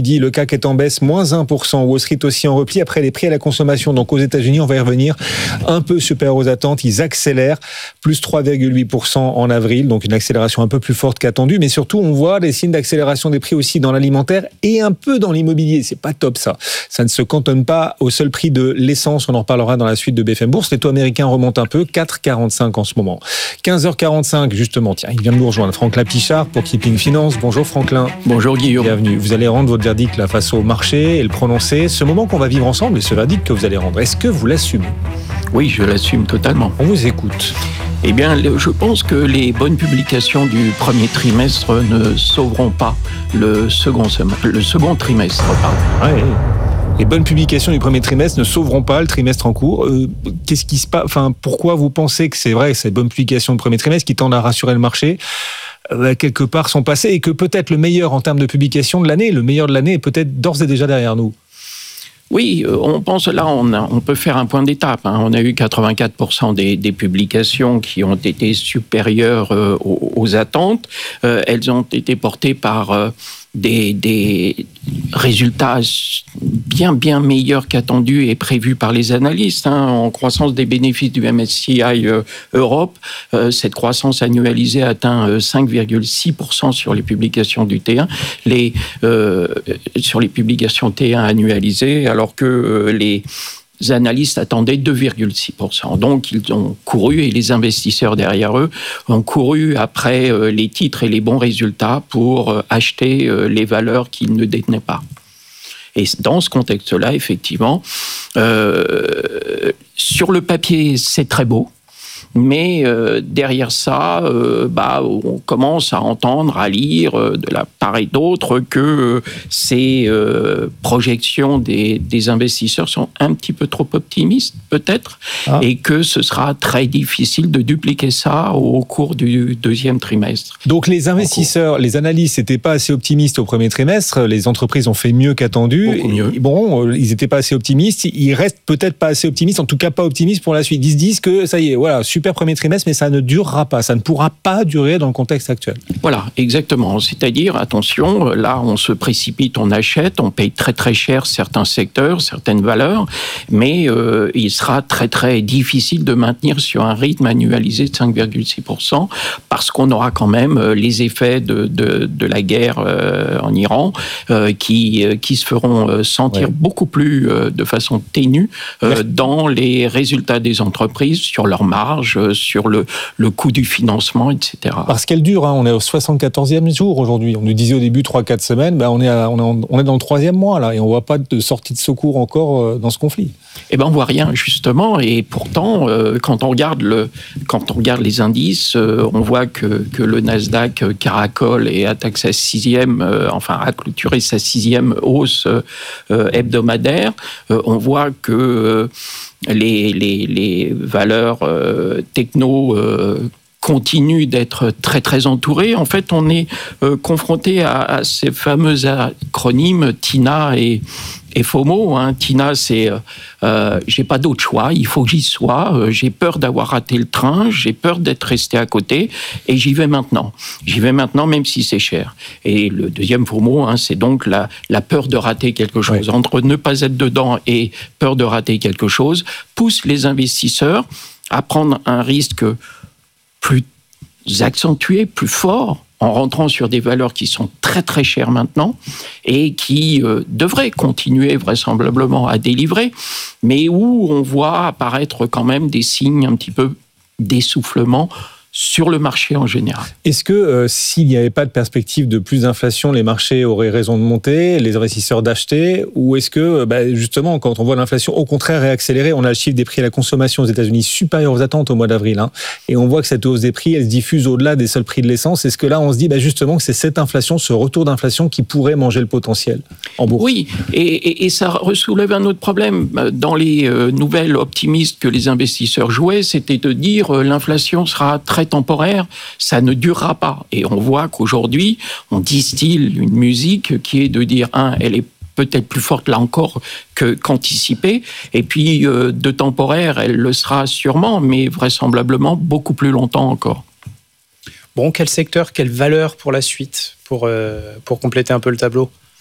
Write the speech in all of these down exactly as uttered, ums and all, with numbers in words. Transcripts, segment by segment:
midi, le C A C est en baisse, moins un pour cent. Wall Street aussi en repli après les prix à la consommation. Donc aux États-Unis, on va y revenir, un peu supérieur aux attentes. Ils accélèrent, plus trois virgule huit pour cent en avril, donc une accélération un peu plus forte qu'attendue. Mais surtout, on voit des signes d'accélération des prix aussi dans l'alimentaire et un peu dans l'immobilier. C'est pas top ça. Ça ne se cantonne pas au seul prix de l'essence. On en reparlera dans la suite de B F M Bourse. Les taux américains remontent un peu, quatre virgule quarante-cinq en ce moment. quinze heures quarante-cinq, justement. Tiens, il vient de nous rejoindre. Franklin Pichard pour Keeping Finance. Bonjour Franklin. Bonjour Guillaume. Bienvenue. Vous allez rendre votre verdict là face au marché et le prononcer. Ce moment qu'on va vivre ensemble et ce verdict que vous allez rendre, est-ce que vous l'assumez ? Oui, je l'assume totalement. On vous écoute. Eh bien, je pense que les bonnes publications du premier trimestre ne sauveront pas le second, sem- le second trimestre. Pardon. Ouais. Les bonnes publications du premier trimestre ne sauveront pas le trimestre en cours. Euh, qu'est-ce qui se passe ? Enfin, pourquoi vous pensez que c'est vrai, ces bonnes publications du premier trimestre qui tendent à rassurer le marché, euh, quelque part sont passées et que peut-être le meilleur en termes de publication de l'année, le meilleur de l'année est peut-être d'ores et déjà derrière nous ? Oui, on pense là, on, a, on peut faire un point d'étape. Hein. On a eu quatre-vingt-quatre pour cent des, des publications qui ont été supérieures euh, aux, aux attentes. Euh, elles ont été portées par euh, des, des résultats bien, bien meilleurs qu'attendus et prévus par les analystes. Hein. En croissance des bénéfices du M S C I euh, Europe, euh, cette croissance annualisée atteint euh, cinq virgule six pour cent sur les publications du T un, les, euh, sur les publications T un annualisées, alors que euh, les analystes attendaient deux virgule six pour cent. Donc, ils ont couru, et les investisseurs derrière eux ont couru après euh, les titres et les bons résultats pour euh, acheter euh, les valeurs qu'ils ne détenaient pas. Et dans ce contexte-là, effectivement, euh, sur le papier, c'est très beau. Mais euh, derrière ça, euh, bah, on commence à entendre, à lire euh, de la part et d'autre que euh, ces euh, projections des, des investisseurs sont un petit peu trop optimistes, peut-être, ah. et que ce sera très difficile de dupliquer ça au cours du deuxième trimestre. Donc les investisseurs, les analystes n'étaient pas assez optimistes au premier trimestre, les entreprises ont fait mieux qu'attendu. Beaucoup mieux. Et bon, ils n'étaient pas assez optimistes, ils restent peut-être pas assez optimistes, en tout cas pas optimistes pour la suite. Ils se disent que ça y est, voilà, super premier trimestre, mais ça ne durera pas, ça ne pourra pas durer dans le contexte actuel. Voilà, exactement. C'est-à-dire, attention, là, on se précipite, on achète, on paye très très cher certains secteurs, certaines valeurs, mais euh, il sera très très difficile de maintenir sur un rythme annualisé de cinq virgule six pour cent parce qu'on aura quand même les effets de, de, de la guerre euh, en Iran euh, qui, euh, qui se feront sentir ouais. beaucoup plus euh, de façon ténue euh, dans les résultats des entreprises, sur leurs marges, sur le, le coût du financement, et cetera. Parce qu'elle dure, hein, on est au soixante-quatorzième jour aujourd'hui. On nous disait au début trois à quatre semaines, ben on, est à, on, est en, on est dans le troisième mois là, et on ne voit pas de sortie de secours encore dans ce conflit. Eh ben, on ne voit rien justement, et pourtant, euh, quand, on regarde le, quand on regarde les indices, euh, on voit que, que le Nasdaq caracole et attaque sa sixième, euh, enfin a clôturé sa sixième hausse euh, hebdomadaire. Euh, on voit que euh, les, les, les valeurs euh, techno euh, continuent d'être très très entourées. En fait, on est euh, confronté à, à ces fameux acronymes T I N A et Et FOMO, hein. T I N A, c'est euh, j'ai pas d'autre choix, il faut que j'y sois, euh, j'ai peur d'avoir raté le train, j'ai peur d'être resté à côté, et j'y vais maintenant. J'y vais maintenant, même si c'est cher. Et le deuxième FOMO, hein, c'est donc la, la peur de rater quelque chose. Oui. Entre ne pas être dedans et peur de rater quelque chose, pousse les investisseurs à prendre un risque plus accentué, plus fort, en rentrant sur des valeurs qui sont très très chères maintenant et qui euh, devraient continuer vraisemblablement à délivrer, mais où on voit apparaître quand même des signes un petit peu d'essoufflement sur le marché en général. Est-ce que euh, s'il n'y avait pas de perspective de plus d'inflation, les marchés auraient raison de monter, les investisseurs d'acheter, ou est-ce que bah, justement, quand on voit l'inflation au contraire réaccélérer, on a le chiffre des prix à la consommation aux États-Unis supérieur aux attentes au mois d'avril, hein, et on voit que cette hausse des prix, elle se diffuse au-delà des seuls prix de l'essence. Est-ce que là, on se dit bah, justement que c'est cette inflation, ce retour d'inflation qui pourrait manger le potentiel en bourse ? Oui, et, et, et ça soulève un autre problème. Dans les euh, nouvelles optimistes que les investisseurs jouaient, c'était de dire euh, l'inflation sera très temporaire, ça ne durera pas. Et on voit qu'aujourd'hui, on distille une musique qui est de dire, un, elle est peut-être plus forte là encore que, qu'anticipée, et puis euh, de temporaire, elle le sera sûrement, mais vraisemblablement beaucoup plus longtemps encore. Bon, quel secteur, quelle valeur pour la suite, pour, euh, pour compléter un peu le tableau ?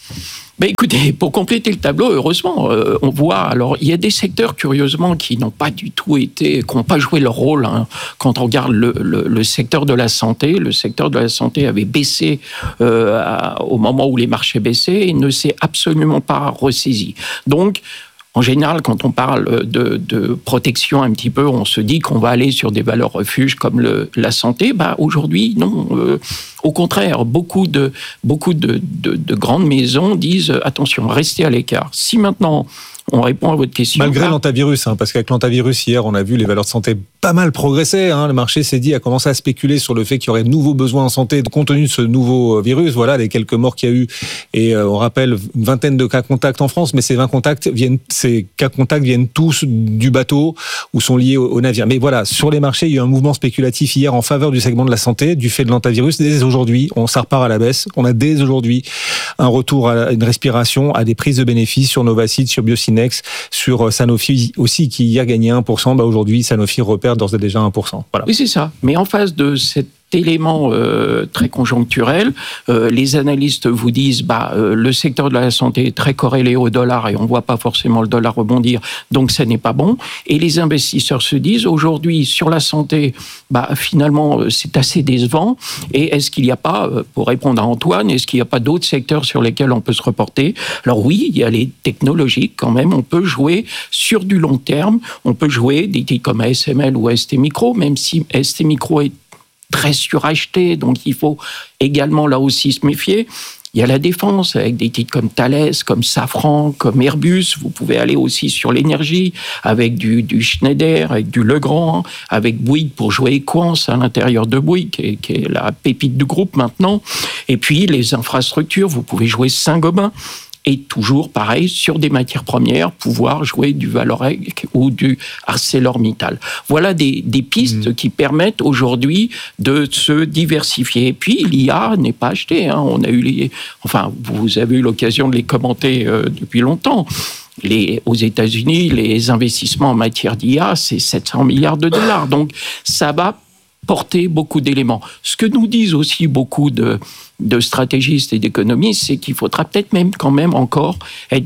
Ben écoutez, pour compléter le tableau, heureusement, euh, on voit. Alors, il y a des secteurs curieusement qui n'ont pas du tout été, qui n'ont pas joué leur rôle. Hein. Quand on regarde le, le, le secteur de la santé, le secteur de la santé avait baissé euh, à, au moment où les marchés baissaient et ne s'est absolument pas ressaisi. Donc, en général, quand on parle de, de protection un petit peu, on se dit qu'on va aller sur des valeurs refuges comme le, la santé. Bah, aujourd'hui, non. Euh, au contraire, beaucoup de, beaucoup de, de, de grandes maisons disent « attention, restez à l'écart ». Si maintenant on répond à votre question... Malgré là, l'antavirus, hein, parce qu'avec l'antavirus, hier, on a vu les valeurs de santé pas mal progresser. Hein. Le marché s'est dit, a commencé à spéculer sur le fait qu'il y aurait de nouveaux besoins en santé compte tenu de ce nouveau virus. Voilà, les quelques morts qu'il y a eu. Et euh, on rappelle une vingtaine de cas contacts en France, mais ces vingt contacts viennent, ces cas contacts viennent tous du bateau ou sont liés au, au navire. Mais voilà, sur les marchés, il y a eu un mouvement spéculatif hier en faveur du segment de la santé, du fait de l'antavirus. Dès aujourd'hui, on ça repart à la baisse. On a dès aujourd'hui un retour à une respiration, à des prises de bénéfices sur Novacid, sur Biocinex, sur Sanofi aussi, qui hier gagnait un pour cent. Bah aujourd'hui, Sanofi repère d'ores et déjà un pour cent. Voilà. Oui, c'est ça. Mais en face de cette élément euh, très conjoncturel, euh, les analystes vous disent bah euh, le secteur de la santé est très corrélé au dollar et on voit pas forcément le dollar rebondir, donc ça n'est pas bon. Et les investisseurs se disent aujourd'hui sur la santé, bah finalement euh, c'est assez décevant. Et est-ce qu'il n'y a pas, euh, pour répondre à Antoine, est-ce qu'il n'y a pas d'autres secteurs sur lesquels on peut se reporter? Alors oui, il y a les technologiques quand même. On peut jouer sur du long terme. On peut jouer des titres comme A S M L ou S T Micro, même si S T Micro est très suracheté, donc il faut également là aussi se méfier. Il y a la défense avec des titres comme Thales, comme Safran, comme Airbus. Vous pouvez aller aussi sur l'énergie avec du, du Schneider, avec du Legrand, avec Bouygues pour jouer Equans à l'intérieur de Bouygues, qui est, qui est la pépite du groupe maintenant. Et puis les infrastructures, vous pouvez jouer Saint-Gobain. Et toujours, pareil, sur des matières premières, pouvoir jouer du Valorec ou du ArcelorMittal. Voilà des, des pistes mmh. qui permettent aujourd'hui de se diversifier. Et puis, l'I A n'est pas acheté. Hein. On a eu les, enfin, vous avez eu l'occasion de les commenter euh, depuis longtemps. Les, aux États-Unis, les investissements en matière d'I A, c'est sept cents milliards de dollars. Donc, ça va porter beaucoup d'éléments. Ce que nous disent aussi beaucoup de, de stratégistes et d'économistes, c'est qu'il faudra peut-être même quand même encore être,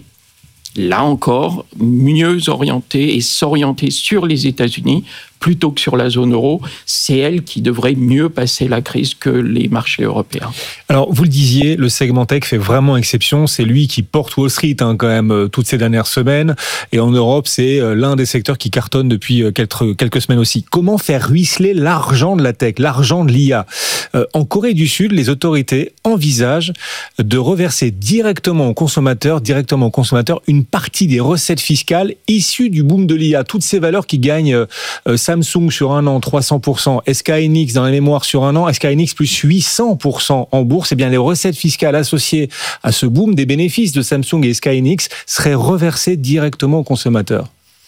là encore, mieux orienté et s'orienter sur les États-Unis plutôt que sur la zone euro. C'est elle qui devrait mieux passer la crise que les marchés européens. Alors, vous le disiez, le segment tech fait vraiment exception. C'est lui qui porte Wall Street hein, quand même toutes ces dernières semaines. Et en Europe, c'est l'un des secteurs qui cartonne depuis quelques, quelques semaines aussi. Comment faire ruisseler l'argent de la tech, l'argent de l'I A? euh, En Corée du Sud, les autorités envisagent de reverser directement aux consommateurs, directement aux consommateurs, une partie des recettes fiscales issues du boom de l'I A. Toutes ces valeurs qui gagnent euh, Samsung sur un an, trois cents pour cent, S K Hynix dans la mémoire sur un an, S K Hynix plus huit cents pour cent en bourse, et bien les recettes fiscales associées à ce boom des bénéfices de Samsung et S K Hynix seraient reversées directement aux consommateurs.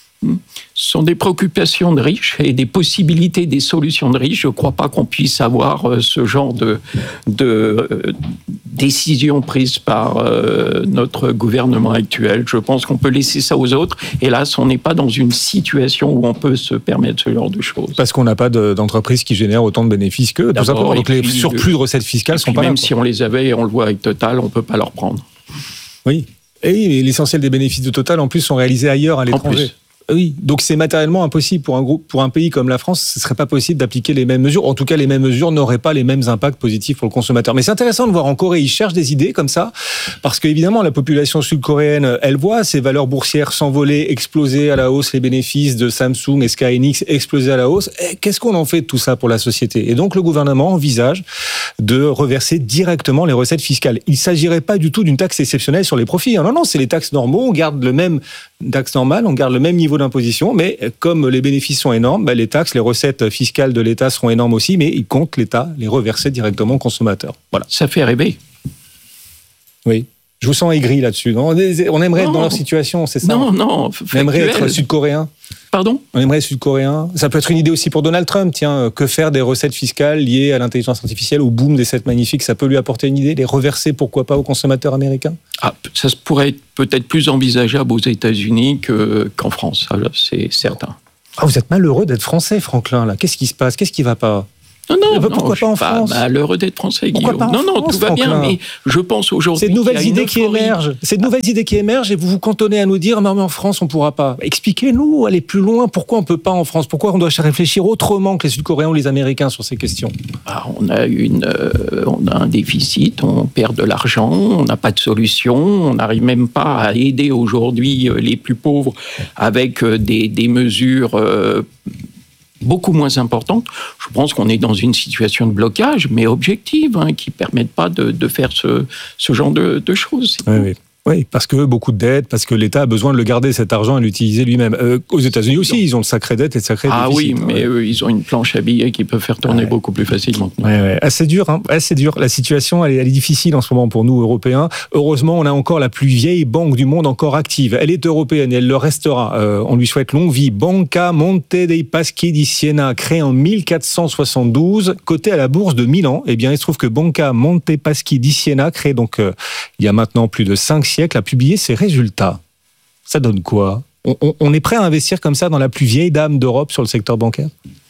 Ce sont des préoccupations de riches et des possibilités, des solutions de riches. Je ne crois pas qu'on puisse avoir ce genre de, de euh, décision prise par euh, notre gouvernement actuel. Je pense qu'on peut laisser ça aux autres. Hélas, on n'est pas dans une situation où on peut se permettre ce genre de choses. Parce qu'on n'a pas de, d'entreprise qui génère autant de bénéfices qu'eux, tout simplement. Donc les surplus de recettes fiscales sont pas là. Même si on les avait, et on le voit avec Total, on ne peut pas leur prendre. Oui. Et l'essentiel des bénéfices de Total, en plus, sont réalisés ailleurs, à l'étranger. Oui, donc c'est matériellement impossible pour un groupe, pour un pays comme la France, ce serait pas possible d'appliquer les mêmes mesures. En tout cas, les mêmes mesures n'auraient pas les mêmes impacts positifs pour le consommateur. Mais c'est intéressant de voir en Corée, ils cherchent des idées comme ça, parce qu'évidemment, la population sud-coréenne, elle voit ses valeurs boursières s'envoler, exploser à la hausse, les bénéfices de Samsung et S K Hynix exploser à la hausse. Et qu'est-ce qu'on en fait de tout ça pour la société? Et donc, le gouvernement envisage de reverser directement les recettes fiscales. Il s'agirait pas du tout d'une taxe exceptionnelle sur les profits. Non, non, c'est les taxes normaux. On garde le même taxe normale, on garde le même niveau d'imposition, mais comme les bénéfices sont énormes, bah les taxes, les recettes fiscales de l'État seront énormes aussi, mais il compte l'État les reverser directement aux consommateurs. Voilà. Ça fait rêver. Oui. Je vous sens aigri là-dessus. Non, on aimerait non. être dans leur situation, c'est ça? Non, non. On aimerait être sud-coréen. Pardon? On aimerait être sud-coréen. Ça peut être une idée aussi pour Donald Trump. Tiens, que faire des recettes fiscales liées à l'intelligence artificielle, au boom des sept magnifiques? Ça peut lui apporter une idée, les reverser, pourquoi pas, aux consommateurs américains? Ah, ça pourrait être peut-être plus envisageable aux États-Unis que, qu'en France, c'est certain. Ah, vous êtes malheureux d'être français, Franklin, là. Qu'est-ce qui se passe? Qu'est-ce qui ne va pas? Non, non, bah, pourquoi non, pas en pas France malheureux d'être français, pourquoi Guillaume. pas en Non, non, France, tout va Franklin. bien, mais je pense aujourd'hui C'est de nouvelles qu'il y a idées une qui euphorie. émergent. C'est de nouvelles idées qui émergent et vous vous cantonnez à nous dire non, mais en France, on ne pourra pas. Expliquez-nous, allez plus loin. Pourquoi on ne peut pas en France? Pourquoi on doit réfléchir autrement que les Sud-Coréens ou les Américains sur ces questions? Ah, on a une, euh, on a un déficit, on perd de l'argent, on n'a pas de solution, on n'arrive même pas à aider aujourd'hui les plus pauvres avec des, des mesures euh, beaucoup moins importante. Je pense qu'on est dans une situation de blocage, mais objective, hein, qui ne permettent pas de, de faire ce, ce genre de, de choses. Oui, oui. Oui, parce que beaucoup de dettes, parce que l'État a besoin de le garder, cet argent, et l'utiliser lui-même. Euh, aux États-Unis aussi, ils ont le sacré dette et le sacré ah déficit. oui, mais ouais. eux, ils ont une planche à billets qui peut faire tourner ouais. beaucoup plus facilement. Ouais, ouais. Ah, c'est dur, hein. Ah, c'est dur. La situation, elle est, elle est difficile en ce moment pour nous, Européens. Heureusement, on a encore la plus vieille banque du monde encore active. Elle est européenne et elle le restera. Euh, on lui souhaite longue vie. Banca Monte dei Paschi di Siena, créée en mille quatre cent soixante-douze, cotée à la bourse de Milan. Eh bien, il se trouve que Banca Monte Paschi di Siena, créée donc euh, il y a maintenant plus de cinq siècles, a publié ses résultats. Ça donne quoi? on, on, on est prêt à investir comme ça dans la plus vieille dame d'Europe sur le secteur bancaire?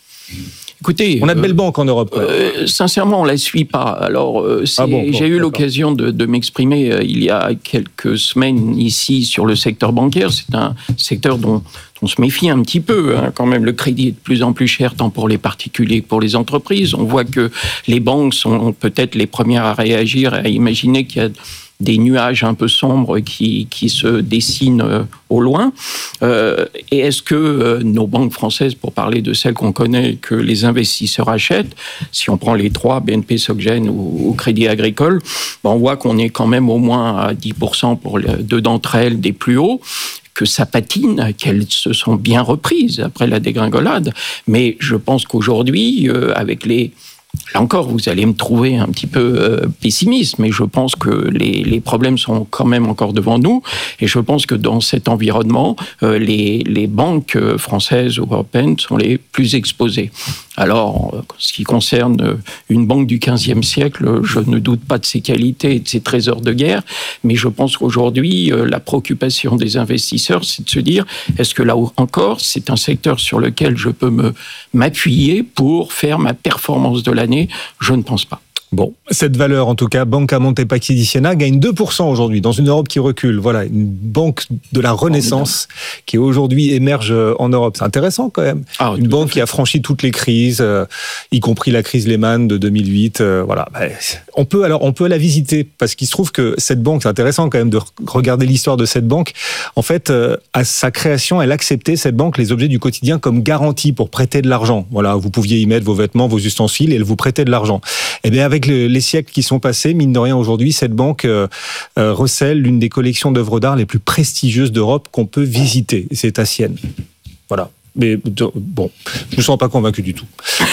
Écoutez, on a de belles euh, banques en Europe. Euh, sincèrement, on la suit pas. Alors, euh, ah bon, bon, j'ai eu d'accord. l'occasion de, de m'exprimer euh, il y a quelques semaines ici sur le secteur bancaire. C'est un secteur dont on se méfie un petit peu. Hein, quand même, le crédit est de plus en plus cher, tant pour les particuliers que pour les entreprises. On voit que les banques sont peut-être les premières à réagir, à imaginer qu'il y a des nuages un peu sombres qui, qui se dessinent euh, au loin. Euh, et est-ce que euh, nos banques françaises, pour parler de celles qu'on connaît, que les investisseurs achètent, si on prend les trois, B N P, Soc-Gen ou, ou Crédit Agricole, ben on voit qu'on est quand même au moins à dix pour cent pour les, deux d'entre elles des plus hauts, que ça patine, qu'elles se sont bien reprises après la dégringolade. Mais je pense qu'aujourd'hui, euh, avec les... Là encore, vous allez me trouver un petit peu euh, pessimiste, mais je pense que les, les problèmes sont quand même encore devant nous. Et je pense que dans cet environnement, euh, les, les banques françaises ou européennes sont les plus exposées. Alors, en ce qui concerne une banque du quinzième siècle, je ne doute pas de ses qualités et de ses trésors de guerre, mais je pense qu'aujourd'hui, la préoccupation des investisseurs, c'est de se dire, est-ce que là encore, c'est un secteur sur lequel je peux me, m'appuyer pour faire ma performance de l'année? Je ne pense pas. Bon, cette valeur, en tout cas, Banca Monte Paschi di Siena, gagne deux pour cent aujourd'hui dans une Europe qui recule. Voilà, une banque de la Renaissance qui aujourd'hui émerge en Europe. C'est intéressant quand même. Ah, une banque qui a franchi toutes les crises, euh, y compris la crise Lehman de deux mille huit. Euh, voilà, on peut alors on peut la visiter parce qu'il se trouve que cette banque, c'est intéressant quand même de regarder l'histoire de cette banque. En fait, euh, à sa création, elle acceptait cette banque les objets du quotidien comme garantie pour prêter de l'argent. Voilà, vous pouviez y mettre vos vêtements, vos ustensiles, et elle vous prêtait de l'argent. Et bien avec les siècles qui sont passés, mine de rien, aujourd'hui, cette banque euh, euh, recèle l'une des collections d'œuvres d'art les plus prestigieuses d'Europe qu'on peut visiter. C'est à Sienne. Voilà. Mais bon, je ne me sens pas convaincu du tout.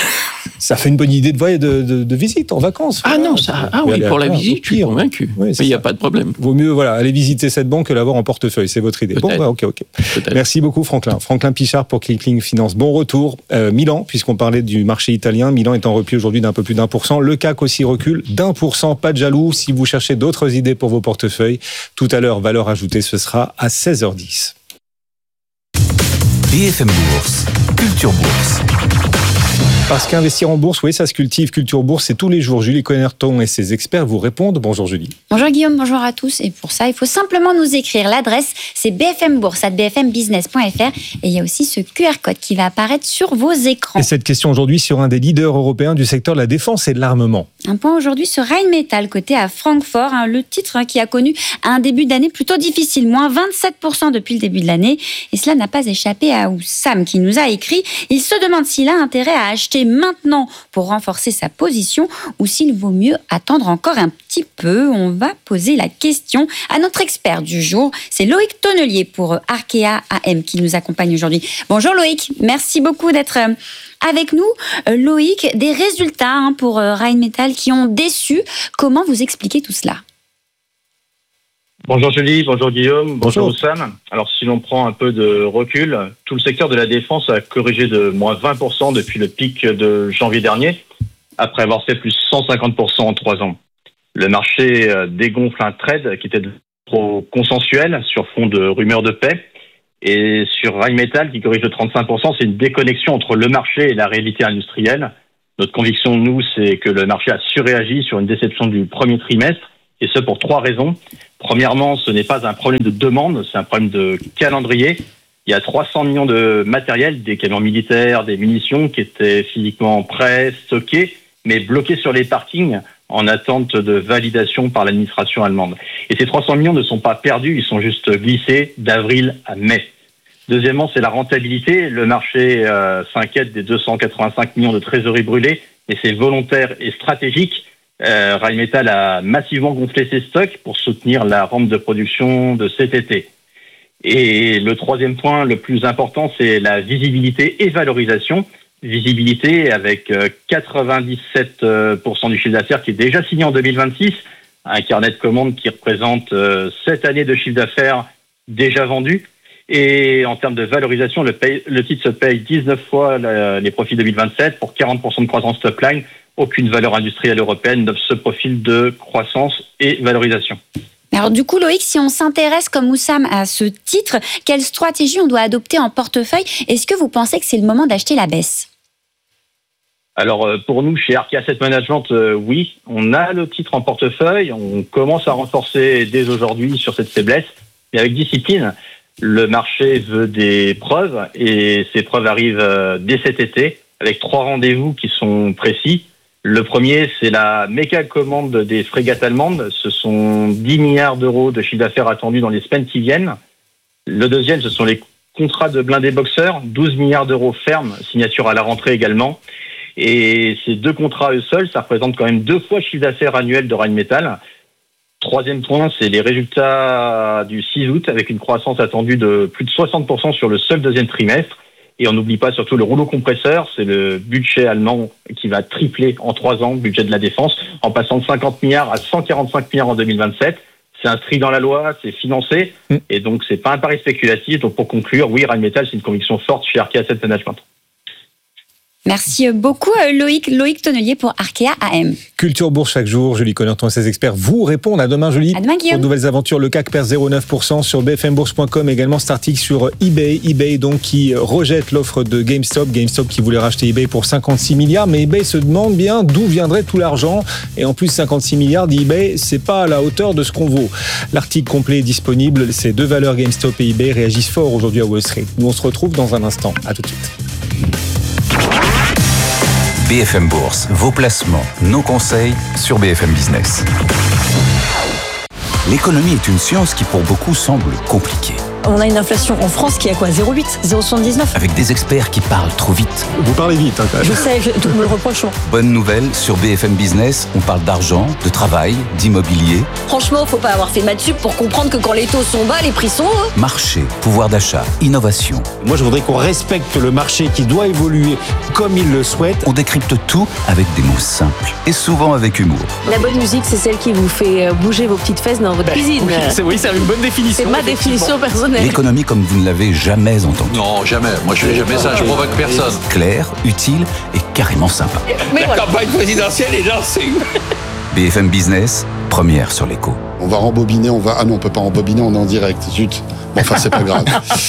Ça fait une bonne idée de, de, de, de visite en vacances. Ah voilà. non, ça, ah oui, pour la visite, je suis convaincu. Oui, il n'y a pas de problème. Vaut mieux voilà, aller visiter cette banque que l'avoir en portefeuille, c'est votre idée. Peut-être. Bon, ouais, ok, ok. Peut-être. Merci beaucoup, Franklin. Franklin Pichard pour Clicking Finance. Bon retour. Euh, Milan, puisqu'on parlait du marché italien, Milan est en repli aujourd'hui d'un peu plus d'un pour cent. Le C A C aussi recule d'un pour cent. Pas de jaloux. Si vous cherchez d'autres idées pour vos portefeuilles, tout à l'heure, valeur ajoutée, ce sera à seize heures dix. B F M Bourse, Culture Bourse. Parce qu'investir en bourse, oui, ça se cultive. Culture Bourse, c'est tous les jours. Julie Connerton et ses experts vous répondent. Bonjour Julie. Bonjour Guillaume, bonjour à tous. Et pour ça, il faut simplement nous écrire. L'adresse, c'est b f m bourse arobase b f m business point f r. Et il y a aussi ce Q R code qui va apparaître sur vos écrans. Et cette question aujourd'hui sur un des leaders européens du secteur de la défense et de l'armement. Un point aujourd'hui sur Rheinmetall, coté à Francfort. Hein, le titre hein, qui a connu un début d'année plutôt difficile. moins vingt-sept pour cent depuis le début de l'année. Et cela n'a pas échappé à Oussam qui nous a écrit. Il se demande s'il a intérêt à acheter maintenant pour renforcer sa position ou s'il vaut mieux attendre encore un petit peu. On va poser la question à notre expert du jour. C'est Loïc Tonnelier pour Arkea A M qui nous accompagne aujourd'hui. Bonjour Loïc, merci beaucoup d'être avec nous. Loïc, des résultats hein, pour Rheinmetall qui ont déçu. Comment vous expliquez tout cela ? Bonjour Julie, bonjour Guillaume, bonjour, bonjour Oussam. Alors si l'on prend un peu de recul, tout le secteur de la défense a corrigé de moins vingt pour cent depuis le pic de janvier dernier, après avoir fait plus cent cinquante pour cent en trois ans. Le marché dégonfle un trade qui était trop consensuel sur fond de rumeurs de paix. Et sur Rheinmetall qui corrige de trente-cinq pour cent, c'est une déconnexion entre le marché et la réalité industrielle. Notre conviction, nous, c'est que le marché a surréagi sur une déception du premier trimestre, et ce pour trois raisons. Premièrement, ce n'est pas un problème de demande, c'est un problème de calendrier. Il y a trois cents millions de matériel, des camions militaires, des munitions qui étaient physiquement prêts, stockés, mais bloqués sur les parkings en attente de validation par l'administration allemande. Et ces trois cents millions ne sont pas perdus, ils sont juste glissés d'avril à mai. Deuxièmement, c'est la rentabilité. Le marché euh, s'inquiète des deux cent quatre-vingt-cinq millions de trésorerie brûlée, et c'est volontaire et stratégique. Euh, Rheinmetall a massivement gonflé ses stocks pour soutenir la rampe de production de cet été. Et le troisième point, le plus important, c'est la visibilité et valorisation. Visibilité avec quatre-vingt-dix-sept pour cent du chiffre d'affaires qui est déjà signé en deux mille vingt-six, un carnet de commandes qui représente sept années de chiffre d'affaires déjà vendu. Et en termes de valorisation, le, paye, le titre se paye dix-neuf fois la, les profits deux mille vingt-sept pour quarante pour cent de croissance top line. Aucune valeur industrielle européenne n'offre ce profil de croissance et valorisation. Alors du coup, Loïc, si on s'intéresse comme Oussam à ce titre, quelle stratégie on doit adopter en portefeuille? Est-ce que vous pensez que c'est le moment d'acheter la baisse? Alors pour nous, chez Arké Asset Management, euh, oui, on a le titre en portefeuille, on commence à renforcer dès aujourd'hui sur cette faiblesse, mais avec discipline. Le marché veut des preuves et ces preuves arrivent euh, dès cet été avec trois rendez-vous qui sont précis. Le premier, c'est la méga commande des frégates allemandes. Ce sont dix milliards d'euros de chiffre d'affaires attendus dans les semaines qui viennent. Le deuxième, ce sont les contrats de blindés boxeurs, douze milliards d'euros fermes, signature à la rentrée également. Et ces deux contrats eux seuls, ça représente quand même deux fois le chiffre d'affaires annuel de Rheinmetall. Troisième point, c'est les résultats du six août avec une croissance attendue de plus de soixante pour cent sur le seul deuxième trimestre. Et on n'oublie pas surtout le rouleau compresseur, c'est le budget allemand qui va tripler en trois ans, budget de la défense, en passant de cinquante milliards à cent quarante-cinq milliards en deux mille vingt-sept. C'est inscrit dans la loi, c'est financé, mmh. et donc c'est pas un pari spéculatif. Donc pour conclure, oui, Rheinmetall, c'est une conviction forte chez Arké Asset Management. Merci beaucoup Loïc. Loïc Tonnelier pour Arkea A M. Culture Bourse chaque jour, Julie Connerton et ses experts vous répondent. À demain Julie. À demain Guillaume. Pour de nouvelles aventures, le C A C perd zéro virgule neuf pour cent sur b f m bourse point com, également cet article sur eBay. eBay donc qui rejette l'offre de GameStop. GameStop qui voulait racheter eBay pour cinquante-six milliards, mais eBay se demande bien d'où viendrait tout l'argent. Et en plus cinquante-six milliards d'eBay, c'est pas à la hauteur de ce qu'on vaut. L'article complet est disponible. Ces deux valeurs GameStop et eBay réagissent fort aujourd'hui à Wall Street. Nous on se retrouve dans un instant. À tout de suite. B F M Bourse, vos placements, nos conseils sur B F M Business. L'économie est une science qui pour beaucoup semble compliquée. On a une inflation en France qui est à quoi zéro virgule huit, zéro virgule soixante-dix-neuf. Avec des experts qui parlent trop vite. Vous parlez vite, hein, quand même. Je sais, je, tout me le reproche. Bonne nouvelle, sur B F M Business, on parle d'argent, de travail, d'immobilier. Franchement, faut pas avoir fait maths sup pour comprendre que quand les taux sont bas, les prix sont hauts. Marché, pouvoir d'achat, innovation. Moi, je voudrais qu'on respecte le marché qui doit évoluer comme il le souhaite. On décrypte tout avec des mots simples et souvent avec humour. La bonne musique, c'est celle qui vous fait bouger vos petites fesses dans votre bah, cuisine. Oui, c'est, oui, c'est une bonne définition. C'est ma définition personnelle. L'économie comme vous ne l'avez jamais entendue. Non, jamais. Moi, je fais jamais ça. Je provoque personne. Clair, utile et carrément sympa. Mais La voilà. campagne présidentielle est lancée. B F M Business, première sur l'écho. On va rembobiner, on va... Ah non, on peut pas rembobiner, on est en direct. Zut. Bon, enfin, c'est pas grave.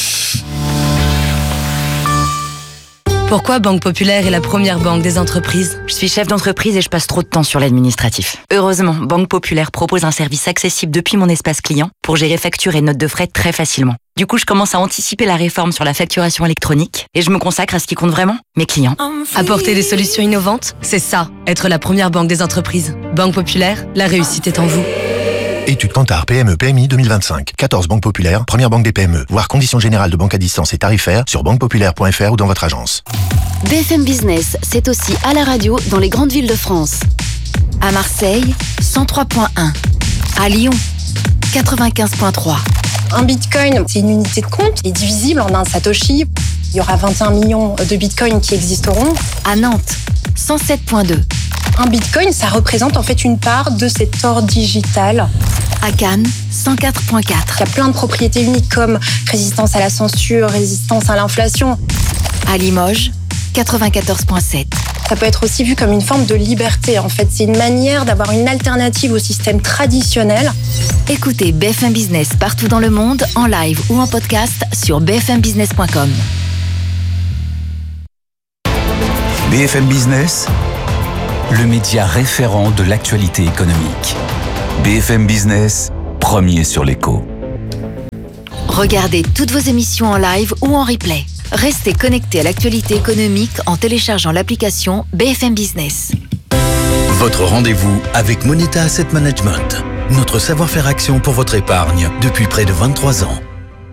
Pourquoi Banque Populaire est la première banque des entreprises? Je suis chef d'entreprise et je passe trop de temps sur l'administratif. Heureusement, Banque Populaire propose un service accessible depuis mon espace client pour gérer factures et notes de frais très facilement. Du coup, je commence à anticiper la réforme sur la facturation électronique et je me consacre à ce qui compte vraiment, mes clients. Apporter des solutions innovantes, c'est ça, être la première banque des entreprises. Banque Populaire, la réussite est en vous. Étude Kantar P M E P M I deux mille vingt-cinq. quatorze banques populaires, première banque des P M E. Voir conditions générales de banque à distance et tarifaires sur banque populaire point f r ou dans votre agence. B F M Business, c'est aussi à la radio dans les grandes villes de France. À Marseille, cent trois virgule un. À Lyon, quatre-vingt-quinze virgule trois. Un bitcoin, c'est une unité de compte, il est divisible en un satoshi. Il y aura vingt et un millions de bitcoins qui existeront. À Nantes, cent sept virgule deux. Un bitcoin, ça représente en fait une part de cet or digital. À Cannes, cent quatre virgule quatre. Il y a plein de propriétés uniques comme résistance à la censure, résistance à l'inflation. À Limoges, quatre-vingt-quatorze virgule sept. Ça peut être aussi vu comme une forme de liberté. En fait, c'est une manière d'avoir une alternative au système traditionnel. Écoutez B F M Business partout dans le monde, en live ou en podcast sur b f m business point com. B F M Business, le média référent de l'actualité économique. B F M Business, premier sur l'écho. Regardez toutes vos émissions en live ou en replay. Restez connectés à l'actualité économique en téléchargeant l'application B F M Business. Votre rendez-vous avec Moneta Asset Management. Notre savoir-faire action pour votre épargne depuis près de vingt-trois ans.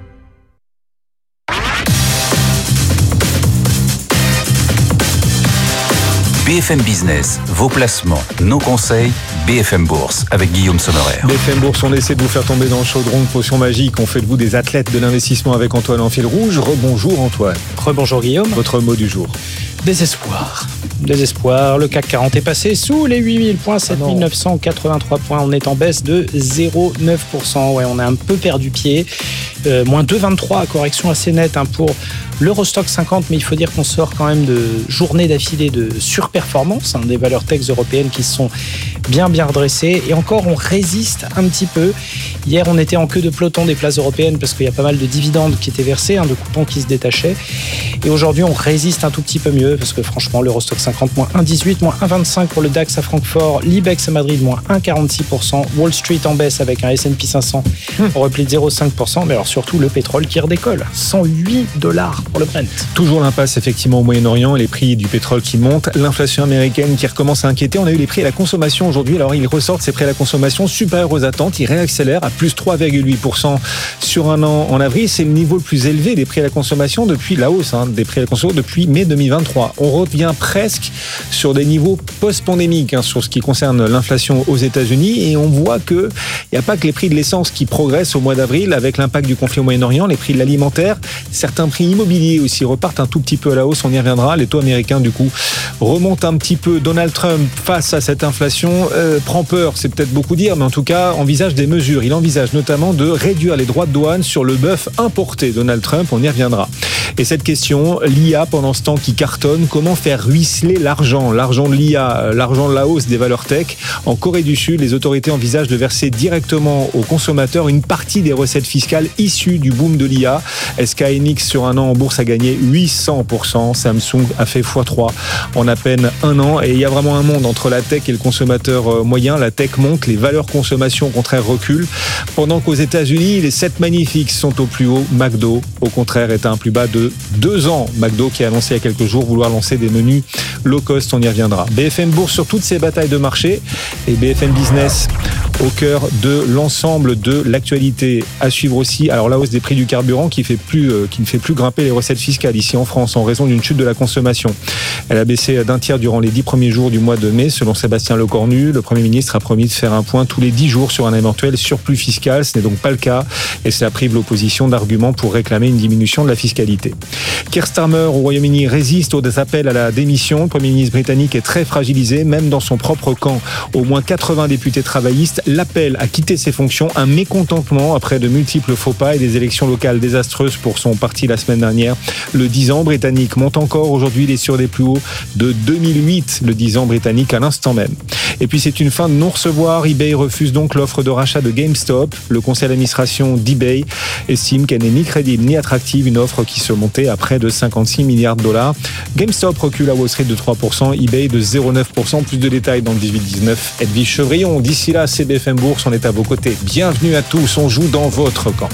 B F M Business, vos placements, nos conseils, B F M Bourse avec Guillaume Sommerer. B F M Bourse, on essaie de vous faire tomber dans le chaudron de potions magiques. On fait de vous des athlètes de l'investissement avec Antoine en fil rouge. Rebonjour Antoine. Rebonjour Guillaume. Votre mot du jour. Désespoir. Désespoir. Le C A C quarante est passé sous les huit mille points, sept mille neuf cent quatre-vingt-trois points. On est en baisse de zéro virgule neuf pour cent. Ouais, on a un peu perdu pied. Euh, moins deux virgule vingt-trois, correction assez nette hein, pour l'Eurostock cinquante, mais il faut dire qu'on sort quand même de journées d'affilée de surperformance, hein, des valeurs tech européennes qui se sont bien bien redressées. Et encore, on résiste un petit peu. Hier, on était en queue de peloton des places européennes parce qu'il y a pas mal de dividendes qui étaient versés, hein, de coupons qui se détachaient. Et aujourd'hui, on résiste un tout petit peu mieux parce que franchement, l'Eurostock cinquante, moins un virgule dix-huit, moins un virgule vingt-cinq pour le DAX à Francfort, l'Ibex à Madrid, moins un virgule quarante-six pour cent, Wall Street en baisse avec un S and P cinq cents en repli de zéro virgule cinq pour cent, mais alors surtout le pétrole qui redécolle, cent huit dollars pour le Brent. Toujours l'impasse effectivement au Moyen-Orient, les prix du pétrole qui montent, l'inflation américaine qui recommence à inquiéter. On a eu les prix à la consommation aujourd'hui, alors ils ressortent ces prix à la consommation supérieurs aux attentes, ils réaccélèrent à plus trois virgule huit pour cent sur un an en avril. C'est le niveau le plus élevé des prix à la consommation depuis la hausse hein, des prix à la consommation depuis mai deux mille vingt-trois. On revient presque sur des niveaux post-pandémiques hein, sur ce qui concerne l'inflation aux États-Unis, et on voit que il n'y a pas que les prix de l'essence qui progressent au mois d'avril avec l'impact du conflit au Moyen-Orient, les prix de l'alimentaire, certains prix immobiliers aussi repartent un tout petit peu à la hausse, on y reviendra. Les taux américains du coup remontent un petit peu. Donald Trump face à cette inflation euh, prend peur, c'est peut-être beaucoup dire, mais en tout cas envisage des mesures. Il envisage notamment de réduire les droits de douane sur le bœuf importé. Donald Trump, on y reviendra. Et cette question, l'I A pendant ce temps qui cartonne, comment faire ruisseler l'argent, l'argent de l'I A, l'argent de la hausse des valeurs tech. En Corée du Sud, les autorités envisagent de verser directement aux consommateurs une partie des recettes fiscales issues du boom de l'I A. S K Hynix sur un an en bourse a gagné huit cents pour cent, Samsung a fait fois trois en à peine un an, et il y a vraiment un monde entre la tech et le consommateur moyen. La tech monte, les valeurs consommation au contraire reculent, pendant qu'aux États-Unis les sept magnifiques sont au plus haut. McDo au contraire est à un plus bas de deux ans. McDo qui a annoncé il y a quelques jours vouloir lancer des menus low cost, on y reviendra. B F M Bourse sur toutes ces batailles de marché, et B F M Business au cœur de l'ensemble de l'actualité. À suivre aussi, alors la hausse des prix du carburant qui, fait plus, euh, qui ne fait plus grimper les recettes fiscales ici en France en raison d'une chute de la consommation. Elle a baissé d'un tiers durant les dix premiers jours du mois de mai, selon Sébastien Lecornu. Le Premier ministre a promis de faire un point tous les dix jours sur un éventuel surplus fiscal. Ce n'est donc pas le cas, et cela prive l'opposition d'arguments pour réclamer une diminution de la fiscalité. Keir Starmer au Royaume-Uni résiste aux appels à la démission. Le Premier ministre britannique est très fragilisé, même dans son propre camp. Au moins quatre-vingts députés travaillistes l'appellent à quitter ses fonctions, un mécontentement après de multiples faux pas et des élections locales désastreuses pour son parti la semaine dernière. Le dix ans britannique monte encore aujourd'hui, il est sur des plus hauts de deux mille huit, le dix ans britannique à l'instant même. Et puis c'est une fin de non-recevoir, eBay refuse donc l'offre de rachat de GameStop. Le conseil d'administration d'eBay estime qu'elle n'est ni crédible ni attractive, une offre qui se montait à près de cinquante-six milliards de dollars. GameStop recule à Wall Street de trois pour cent, eBay de zéro virgule neuf pour cent. Plus de détails dans le dix-huit dix-neuf. Edwige Chevrillon, d'ici là, c'est B F M Bourse, on est à vos côtés. Bienvenue à tous, on joue dans votre camp.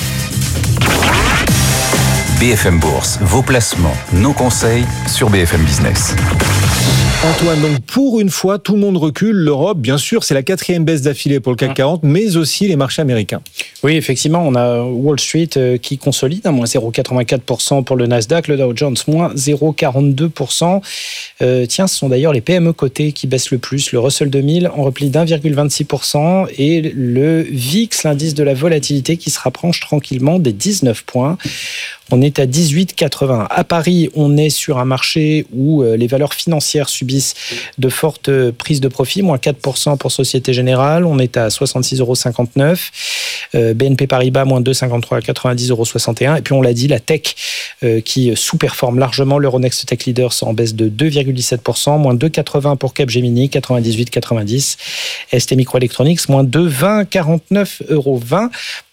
B F M Bourse, vos placements, nos conseils sur B F M Business. Antoine, donc pour une fois, tout le monde recule. L'Europe, bien sûr, c'est la quatrième baisse d'affilée pour le C A C quarante, mais aussi les marchés américains. Oui, effectivement, on a Wall Street qui consolide, à moins zéro virgule quatre-vingt-quatre pour cent pour le Nasdaq, le Dow Jones, moins zéro virgule quarante-deux pour cent. Euh, tiens, ce sont d'ailleurs les P M E cotées qui baissent le plus. Le Russell deux mille en repli d'un virgule vingt-six pour cent et le V I X, l'indice de la volatilité, qui se rapproche tranquillement des dix-neuf points. On est à dix-huit virgule quatre-vingts. À Paris, on est sur un marché où les valeurs financières subissent de fortes prises de profit, moins quatre pour cent pour Société Générale. On est à soixante-six virgule cinquante-neuf euros. B N P Paribas, moins deux virgule cinquante-trois à quatre-vingt-dix virgule soixante et un. Et puis on l'a dit, la tech qui sous-performe largement. L'Euronext Tech Leaders en baisse de deux virgule dix-sept pour cent, moins deux virgule quatre-vingts pour Capgemini, quatre-vingt-dix-huit virgule quatre-vingt-dix. S T Microelectronics, moins deux virgule vingt, quarante-neuf virgule vingt euros.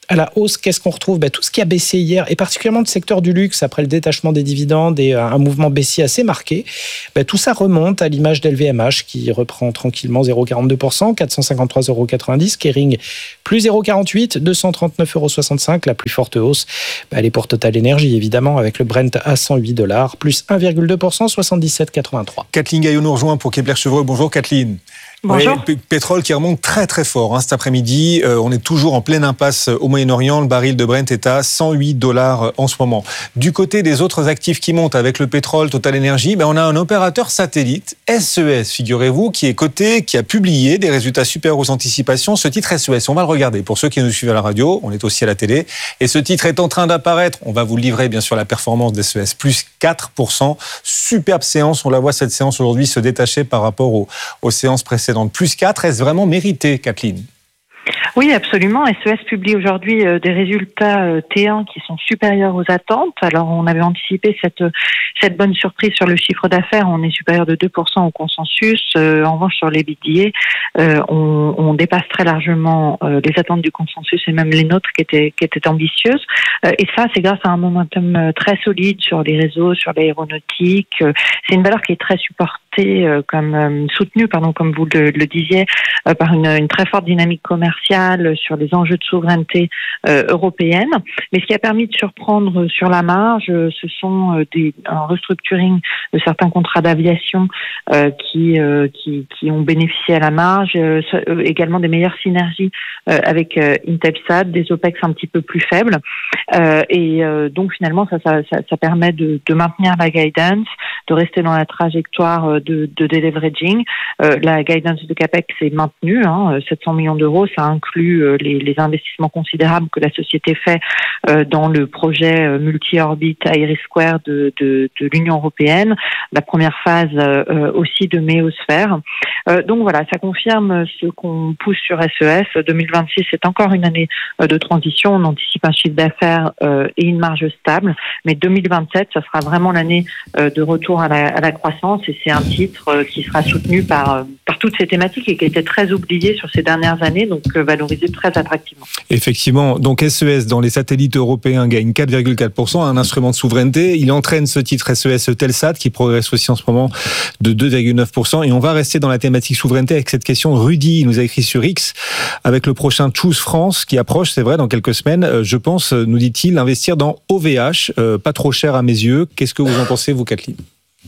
À la hausse, qu'est-ce qu'on retrouve ? Ben, tout ce qui a baissé hier, et particulièrement le secteur du luxe, après le détachement des dividendes et un mouvement baissier assez marqué, ben, tout ça remonte à l'image d'L V M H qui reprend tranquillement zéro virgule quarante-deux pour cent, quatre cent cinquante-trois euros quatre-vingt-dix. Kering, plus zéro virgule quarante-huit, deux cent trente-neuf euros soixante-cinq. La plus forte hausse, ben, elle est pour Total Energy, évidemment, avec le Brent à cent huit dollars, plus un virgule deux pour cent, soixante-dix-sept virgule quatre-vingt-trois. Kathleen Gaillot nous rejoint pour Kepler Chevreux. Bonjour Kathleen. Bonjour. Oui, pétrole qui remonte très très fort hein, cet après-midi. Euh, on est toujours en pleine impasse au Moyen-Orient. Le baril de Brent est à cent huit dollars en ce moment. Du côté des autres actifs qui montent avec le pétrole, Total Energy, ben on a un opérateur satellite, S E S, figurez-vous, qui est coté, qui a publié des résultats supérieurs aux anticipations. Ce titre S E S, on va le regarder. Pour ceux qui nous suivent à la radio, on est aussi à la télé. Et ce titre est en train d'apparaître. On va vous livrer bien sûr la performance d'S E S, plus quatre pour cent. Superbe séance. On la voit cette séance aujourd'hui se détacher par rapport aux, aux séances précédentes. Plus quatre, est-ce vraiment mérité, Kathleen ? Oui, absolument. S E S publie aujourd'hui euh, des résultats euh, T un qui sont supérieurs aux attentes. Alors, on avait anticipé cette cette bonne surprise sur le chiffre d'affaires. On est supérieur de deux pour cent au consensus. Euh, en revanche, sur l'E B I T D A, euh, on, on dépasse très largement euh, les attentes du consensus et même les nôtres qui étaient qui étaient ambitieuses. Euh, et ça, c'est grâce à un momentum très solide sur les réseaux, sur l'aéronautique. Euh, c'est une valeur qui est très supportée, euh, comme euh, soutenue, pardon, comme vous le, le disiez, euh, par une, une très forte dynamique commerciale sur les enjeux de souveraineté euh, européenne. Mais ce qui a permis de surprendre sur la marge, ce sont des, un restructuring de certains contrats d'aviation euh, qui, euh, qui, qui ont bénéficié à la marge, euh, également des meilleures synergies euh, avec euh, Intelsat, des OPEX un petit peu plus faibles. Euh, et euh, donc finalement, ça, ça, ça, ça permet de, de maintenir la guidance, de rester dans la trajectoire de, de deleveraging. Euh, la guidance de CAPEX est maintenue, hein, sept cents millions d'euros, ça inclut euh, les, les investissements considérables que la société fait euh, dans le projet euh, multi-orbite Iris² de, de, de l'Union européenne, la première phase euh, aussi de Méosphère. Euh, donc voilà, ça confirme ce qu'on pousse sur S E S. deux mille vingt-six, c'est encore une année euh, de transition. On anticipe un chiffre d'affaires euh, et une marge stable, mais deux mille vingt-sept, ça sera vraiment l'année euh, de retour à la, à la croissance, et c'est un titre euh, qui sera soutenu par, euh, par toutes ces thématiques et qui a été très oublié sur ces dernières années, donc euh, valorisé très attractivement. Effectivement, donc S E S dans les satellites européens gagne quatre virgule quatre pour cent, un instrument de souveraineté. Il entraîne ce titre S E S Telsat qui progresse aussi en ce moment de deux virgule neuf pour cent. Et on va rester dans la thématique souveraineté avec cette question. Rudy nous a écrit sur X avec le prochain Choose France qui approche, c'est vrai, dans quelques semaines. Je pense, nous dit-il, investir dans O V H, euh, pas trop cher à mes yeux. Qu'est-ce que vous en pensez, vous, Kathleen ?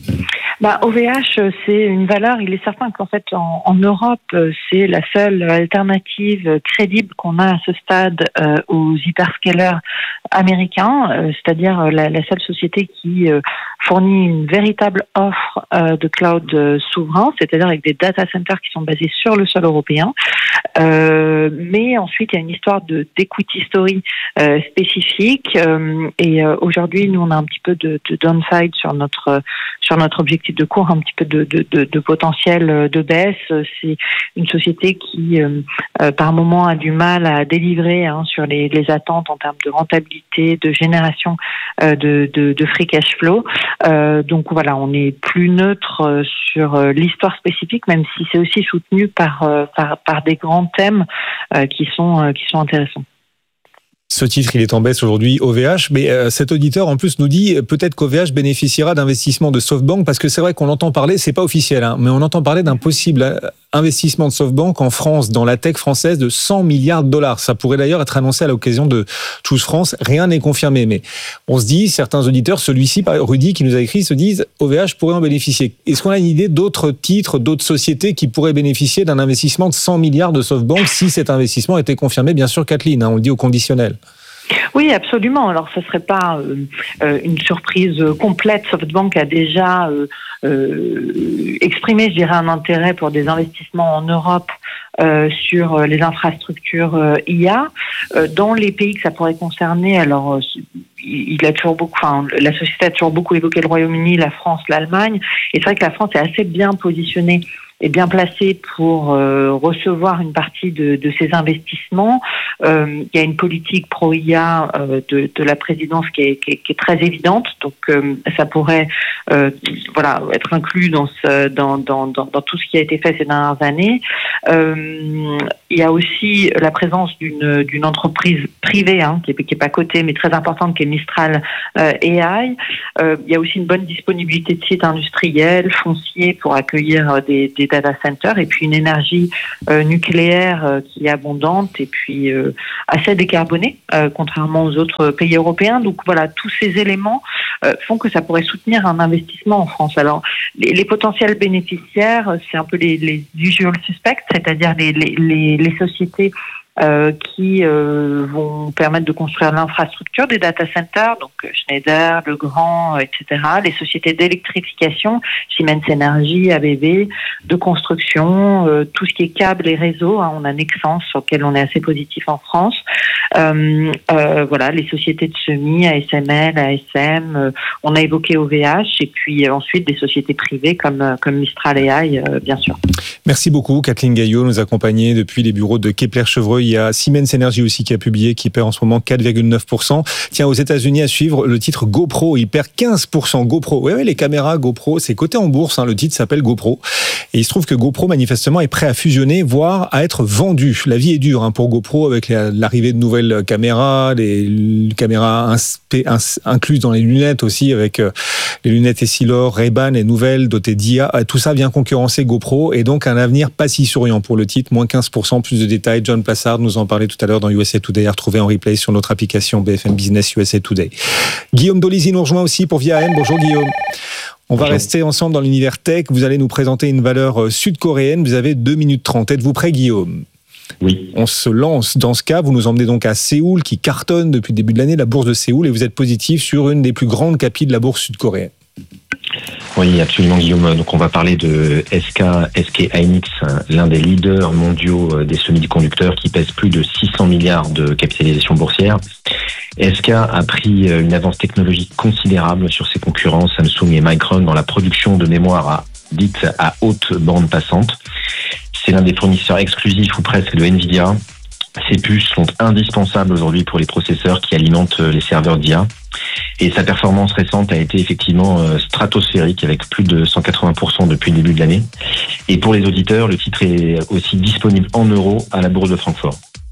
Bah, O V H, c'est une valeur, il est certain qu'en fait, en, en Europe, c'est la seule alternative crédible qu'on a à ce stade euh, aux hyperscalers américains, euh, c'est-à-dire la, la seule société qui euh, fournit une véritable offre euh, de cloud euh, souverain, c'est-à-dire avec des data centers qui sont basés sur le sol européen. Euh, mais ensuite, il y a une histoire de d'equity story euh, spécifique. Euh, et euh, aujourd'hui, nous, on a un petit peu de, de downside sur notre sur notre objectif de cours, un petit peu de, de, de, de potentiel de baisse. C'est une société qui, euh, euh, par moment, a du mal à délivrer hein, sur les, les attentes en termes de rentabilité, de génération euh, de, de, de free cash flow. Euh, donc voilà, on est plus neutre sur l'histoire spécifique, même si c'est aussi soutenu par, par, par des grands thèmes euh, qui sont, euh, qui sont intéressants. Ce titre, il est en baisse aujourd'hui, O V H, mais euh, cet auditeur en plus nous dit peut-être qu'O V H bénéficiera d'investissements de SoftBank, parce que c'est vrai qu'on entend parler, c'est pas officiel, hein, mais on entend parler d'un possible investissement de SoftBank en France, dans la tech française, de cent milliards de dollars. Ça pourrait d'ailleurs être annoncé à l'occasion de Choose France. Rien n'est confirmé, mais on se dit, certains auditeurs, celui-ci, Rudy, qui nous a écrit, se disent O V H pourrait en bénéficier. Est-ce qu'on a une idée d'autres titres, d'autres sociétés qui pourraient bénéficier d'un investissement de cent milliards de SoftBank si cet investissement était confirmé, bien sûr, Kathleen, hein, on le dit au conditionnel? Oui, absolument. Alors, ce ne serait pas euh, une surprise complète. SoftBank a déjà euh, euh, exprimé, je dirais, un intérêt pour des investissements en Europe euh, sur les infrastructures euh, I A. Euh, dans les pays que ça pourrait concerner, alors euh, il a toujours beaucoup, enfin, la société a toujours beaucoup évoqué le Royaume-Uni, la France, l'Allemagne. Et c'est vrai que la France est assez bien positionnée est bien placé pour euh, recevoir une partie de, de ces investissements. Euh, il y a une politique pro-I A euh, de, de la présidence qui est, qui est, qui est très évidente, donc euh, ça pourrait euh, voilà, être inclus dans, ce, dans, dans, dans, dans tout ce qui a été fait ces dernières années. Euh, il y a aussi la présence d'une, d'une entreprise privée, hein, qui n'est qui est pas cotée, mais très importante, qui est Mistral euh, A I. Euh, il y a aussi une bonne disponibilité de sites industriels, fonciers pour accueillir des, des data centers, et puis une énergie euh, nucléaire euh, qui est abondante et puis euh, assez décarbonée, euh, contrairement aux autres pays européens. Donc voilà, tous ces éléments euh, font que ça pourrait soutenir un investissement en France. Alors, les, les potentiels bénéficiaires, c'est un peu les, les usual suspects, c'est-à-dire les, les, les, les sociétés Euh, qui euh, vont permettre de construire l'infrastructure des data centers, donc Schneider, Legrand, et cetera. Les sociétés d'électrification, Siemens Energy, A B B, de construction, euh, tout ce qui est câbles et réseaux. Hein, on a Nexans sur lequel on est assez positif en France. Euh, euh, voilà, les sociétés de semis, A S M L, A S M. Euh, on a évoqué O V H et puis euh, ensuite des sociétés privées comme comme Mistral A I, euh, bien sûr. Merci beaucoup, Kathleen Gaillot, nous accompagner depuis les bureaux de Kepler-Chevreux. Il y a Siemens Energy aussi qui a publié, qui perd en ce moment quatre virgule neuf pour cent. Tiens, aux États-Unis à suivre, le titre GoPro, il perd quinze pour cent. GoPro, oui, oui, les caméras GoPro, c'est coté en bourse, hein, le titre s'appelle GoPro. Et il se trouve que GoPro, manifestement, est prêt à fusionner, voire à être vendu. La vie est dure hein, pour GoPro avec l'arrivée de nouvelles caméras, les caméras incluses dans les lunettes aussi, avec les lunettes Essilor, Ray-Ban, les nouvelles dotées d'I A. Tout ça vient concurrencer GoPro et donc un avenir pas si souriant pour le titre, moins quinze pour cent. Plus de détails, John Plassard nous en parlait tout à l'heure dans U S A Today, à retrouver en replay sur notre application B F M Business U S A Today. Guillaume Dolizy nous rejoint aussi pour Via M. Bonjour Guillaume. On va Bonjour. Rester ensemble dans l'univers tech. Vous allez nous présenter une valeur sud-coréenne. Vous avez deux minutes trente. Êtes-vous prêt, Guillaume ? Oui. On se lance dans ce cas. Vous nous emmenez donc à Séoul, qui cartonne depuis le début de l'année, la bourse de Séoul, et vous êtes positif sur une des plus grandes capitales de la bourse sud-coréenne. Oui, absolument, Guillaume. Donc, on va parler de S K, S K Hynix, l'un des leaders mondiaux des semi-conducteurs qui pèse plus de six cents milliards de capitalisation boursière. S K a pris une avance technologique considérable sur ses concurrents Samsung et Micron dans la production de mémoire à, dite à haute bande passante. C'est l'un des fournisseurs exclusifs ou presque de Nvidia. Ces puces sont indispensables aujourd'hui pour les processeurs qui alimentent les serveurs d'I A. Et sa performance récente a été effectivement stratosphérique avec plus de cent quatre-vingts pour cent depuis le début de l'année. Et pour les auditeurs, le titre est aussi disponible en euros à la bourse de Francfort.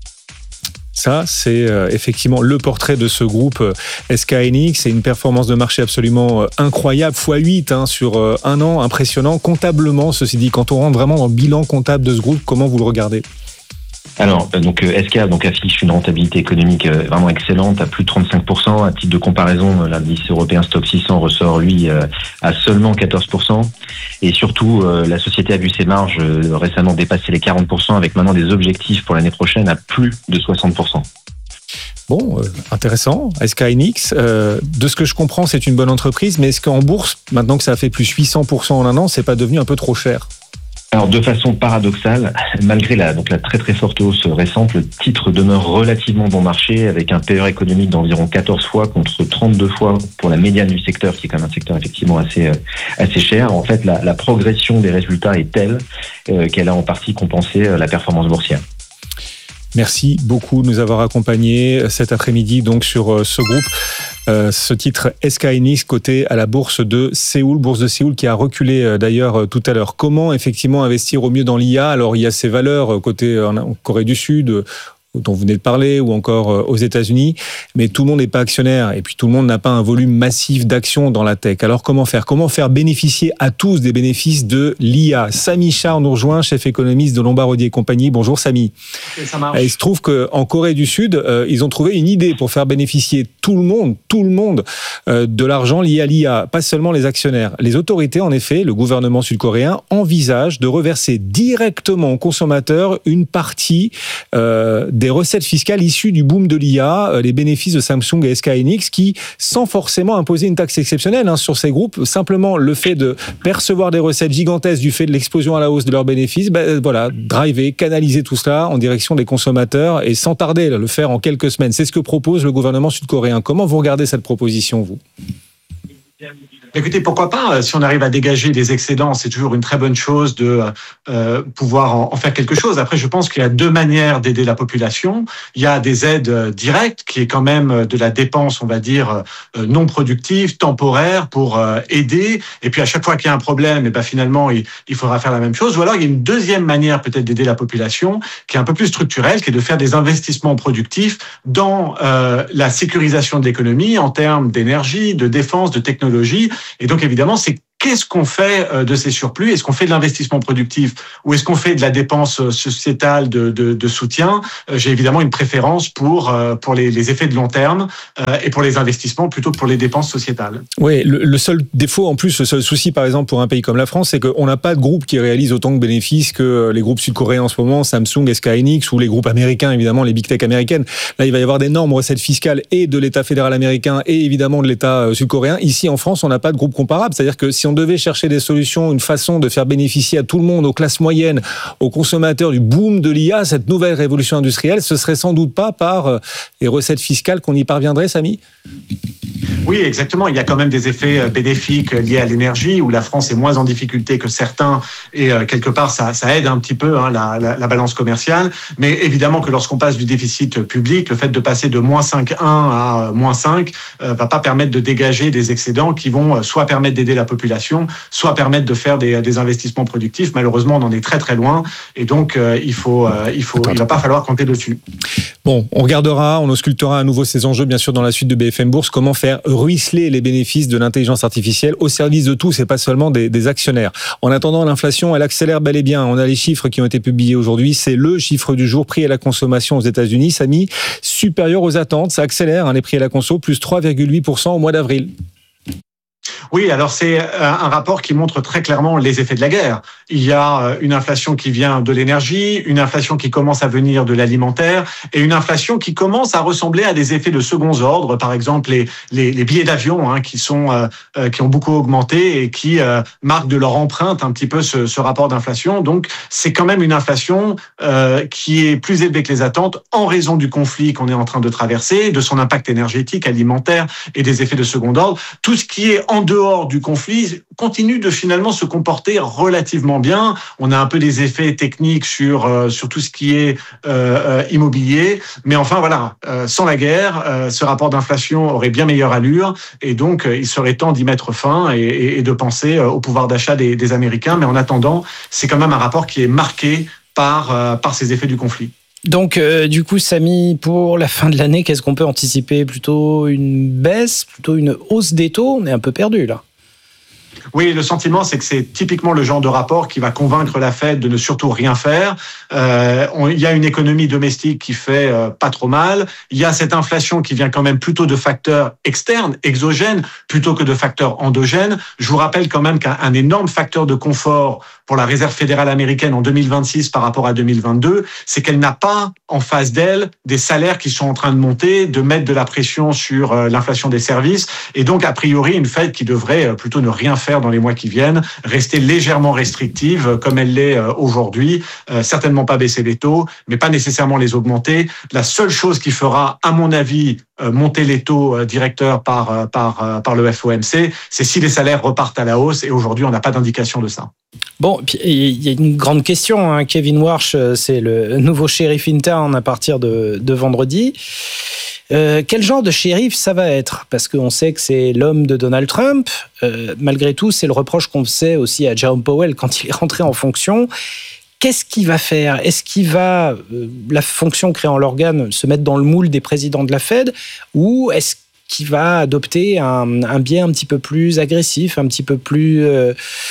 Ça, c'est euh, effectivement le portrait de ce groupe euh, S K Hynix. C'est une performance de marché absolument euh, incroyable, fois huit hein, sur euh, un an, impressionnant. Comptablement, ceci dit, quand on rentre vraiment dans le bilan comptable de ce groupe, comment vous le regardez ? Alors, donc S K donc affiche une rentabilité économique vraiment excellente à plus de trente-cinq pour cent. À titre de comparaison, l'indice européen Stock six cents ressort lui à seulement quatorze pour cent. Et surtout, la société a vu ses marges récemment dépasser les quarante pour cent, avec maintenant des objectifs pour l'année prochaine à plus de soixante pour cent. Bon, euh, intéressant. S K Hynix, euh, de ce que je comprends, c'est une bonne entreprise, mais est-ce qu'en bourse, maintenant que ça a fait plus huit cents pour cent en un an, c'est pas devenu un peu trop cher ? Alors, de façon paradoxale, malgré la, donc la très très forte hausse récente, le titre demeure relativement bon marché avec un P E économique d'environ quatorze fois contre trente-deux fois pour la médiane du secteur, qui est quand même un secteur effectivement assez, assez cher. En fait, la, la progression des résultats est telle euh, qu'elle a en partie compensé la performance boursière. Merci beaucoup de nous avoir accompagnés cet après-midi donc sur ce groupe. Euh, ce titre S K Hynix coté à la bourse de Séoul, bourse de Séoul qui a reculé euh, d'ailleurs euh, tout à l'heure. Comment effectivement investir au mieux dans l'I A ? Alors il y a ces valeurs côté en, en Corée du Sud, euh, dont vous venez de parler, ou encore euh, aux États-Unis, mais tout le monde n'est pas actionnaire et puis tout le monde n'a pas un volume massif d'actions dans la tech. Alors comment faire ? Comment faire bénéficier à tous des bénéfices de l'I A ? Samy Char nous rejoint, chef économiste de Lombard Odier et compagnie. Bonjour Samy. Et ça marche. Et il se trouve qu'en Corée du Sud, euh, ils ont trouvé une idée pour faire bénéficier tout le monde, tout le monde, euh, de l'argent lié à l'I A, pas seulement les actionnaires. Les autorités, en effet, le gouvernement sud-coréen, envisagent de reverser directement aux consommateurs une partie euh, des recettes fiscales issues du boom de l'I A, euh, les bénéfices de Samsung et S K Hynix, qui, sans forcément imposer une taxe exceptionnelle hein, sur ces groupes, simplement le fait de percevoir des recettes gigantesques du fait de l'explosion à la hausse de leurs bénéfices, ben, voilà, driver, canaliser tout cela en direction des consommateurs et sans tarder, le faire en quelques semaines. C'est ce que propose le gouvernement sud-coréen. Comment vous regardez cette proposition, vous ? Écoutez, pourquoi pas, si on arrive à dégager des excédents, c'est toujours une très bonne chose de euh, pouvoir en, en faire quelque chose. Après, je pense qu'il y a deux manières d'aider la population. Il y a des aides directes, qui est quand même de la dépense, on va dire, euh, non productive, temporaire, pour euh, aider. Et puis, à chaque fois qu'il y a un problème, et ben, finalement, il, il faudra faire la même chose. Ou alors, il y a une deuxième manière peut-être d'aider la population, qui est un peu plus structurelle, qui est de faire des investissements productifs dans euh, la sécurisation de l'économie en termes d'énergie, de défense, de technologie. Et donc, évidemment, c'est qu'est-ce qu'on fait de ces surplus? Est-ce qu'on fait de l'investissement productif ou est-ce qu'on fait de la dépense sociétale de, de, de soutien? J'ai évidemment une préférence pour, pour les, les effets de long terme et pour les investissements plutôt que pour les dépenses sociétales. Oui, le, le seul défaut, en plus, le seul souci, par exemple, pour un pays comme la France, c'est qu'on n'a pas de groupe qui réalise autant de bénéfices que les groupes sud-coréens en ce moment, Samsung, S K Hynix, ou les groupes américains, évidemment, les big tech américaines. Là, il va y avoir d'énormes recettes fiscales et de l'État fédéral américain et évidemment de l'État sud-coréen. Ici, en France, on n'a pas de groupe comparable. C'est-à-dire que si on devait chercher des solutions, une façon de faire bénéficier à tout le monde, aux classes moyennes, aux consommateurs du boom de l'I A, cette nouvelle révolution industrielle, ce serait sans doute pas par les recettes fiscales qu'on y parviendrait, Samy ? Oui, exactement. Il y a quand même des effets bénéfiques liés à l'énergie, où la France est moins en difficulté que certains, et euh, quelque part, ça, ça aide un petit peu hein, la, la, la balance commerciale. Mais évidemment que lorsqu'on passe du déficit public, le fait de passer de moins cinq virgule un à moins cinq euh, va pas permettre de dégager des excédents qui vont soit permettre d'aider la population, soit permettre de faire des, des investissements productifs. Malheureusement, on en est très très loin, et donc euh, il faut, euh, il faut, il va pas falloir compter dessus. Bon, on regardera, on auscultera à nouveau ces enjeux, bien sûr, dans la suite de B F M Bourse. Comment faire ruisseler les bénéfices de l'intelligence artificielle au service de tous et pas seulement des, des actionnaires. En attendant, l'inflation, elle accélère bel et bien. On a les chiffres qui ont été publiés aujourd'hui. C'est le chiffre du jour, prix à la consommation aux États-Unis. Samy, supérieur aux attentes. Ça accélère, hein, les prix à la conso, plus trois virgule huit pour cent au mois d'avril. Oui, alors c'est un rapport qui montre très clairement les effets de la guerre. Il y a une inflation qui vient de l'énergie, une inflation qui commence à venir de l'alimentaire et une inflation qui commence à ressembler à des effets de second ordre. Par exemple, les, les, les billets d'avion hein, qui sont euh, qui ont beaucoup augmenté et qui euh, marquent de leur empreinte un petit peu ce, ce rapport d'inflation. Donc, c'est quand même une inflation euh, qui est plus élevée que les attentes en raison du conflit qu'on est en train de traverser, de son impact énergétique, alimentaire et des effets de second ordre. Tout ce qui est en dehors du conflit continue de finalement se comporter relativement bien. On a un peu des effets techniques sur euh, sur tout ce qui est euh, immobilier, mais enfin voilà, euh, sans la guerre, euh, ce rapport d'inflation aurait bien meilleure allure, et donc euh, il serait temps d'y mettre fin et, et, et de penser euh, au pouvoir d'achat des, des Américains. Mais en attendant, c'est quand même un rapport qui est marqué par euh, par ces effets du conflit. Donc, euh, du coup, Samy, pour la fin de l'année, qu'est-ce qu'on peut anticiper? Plutôt une baisse, plutôt une hausse des taux? On est un peu perdu là. Oui, le sentiment, c'est que c'est typiquement le genre de rapport qui va convaincre la Fed de ne surtout rien faire. Euh, on, il y a une économie domestique qui fait euh, pas trop mal. Il y a cette inflation qui vient quand même plutôt de facteurs externes, exogènes, plutôt que de facteurs endogènes. Je vous rappelle quand même qu'un un énorme facteur de confort pour la Réserve fédérale américaine en deux mille vingt-six par rapport à deux mille vingt-deux, c'est qu'elle n'a pas en face d'elle des salaires qui sont en train de monter, de mettre de la pression sur euh, l'inflation des services, et donc a priori une Fed qui devrait euh, plutôt ne rien faire dans les mois qui viennent, rester légèrement restrictive euh, comme elle l'est euh, aujourd'hui, euh, certainement pas baisser les taux, mais pas nécessairement les augmenter. La seule chose qui fera, à mon avis, euh, monter les taux euh, directeurs par euh, par euh, par le F O M C, c'est si les salaires repartent à la hausse, et aujourd'hui on n'a pas d'indication de ça. Bon, il y a une grande question. Hein. Kevin Warsh, c'est le nouveau shérif interne à partir de, de vendredi. Euh, quel genre de shérif ça va être? Parce qu'on sait que c'est l'homme de Donald Trump. Euh, malgré tout, c'est le reproche qu'on faisait aussi à Jerome Powell quand il est rentré en fonction. Qu'est-ce qu'il va faire? Est-ce qu'il va, euh, la fonction créant l'organe, se mettre dans le moule des présidents de la Fed, ou est-ce qu'il va adopter un, un biais un petit peu plus agressif, un petit peu plus, euh,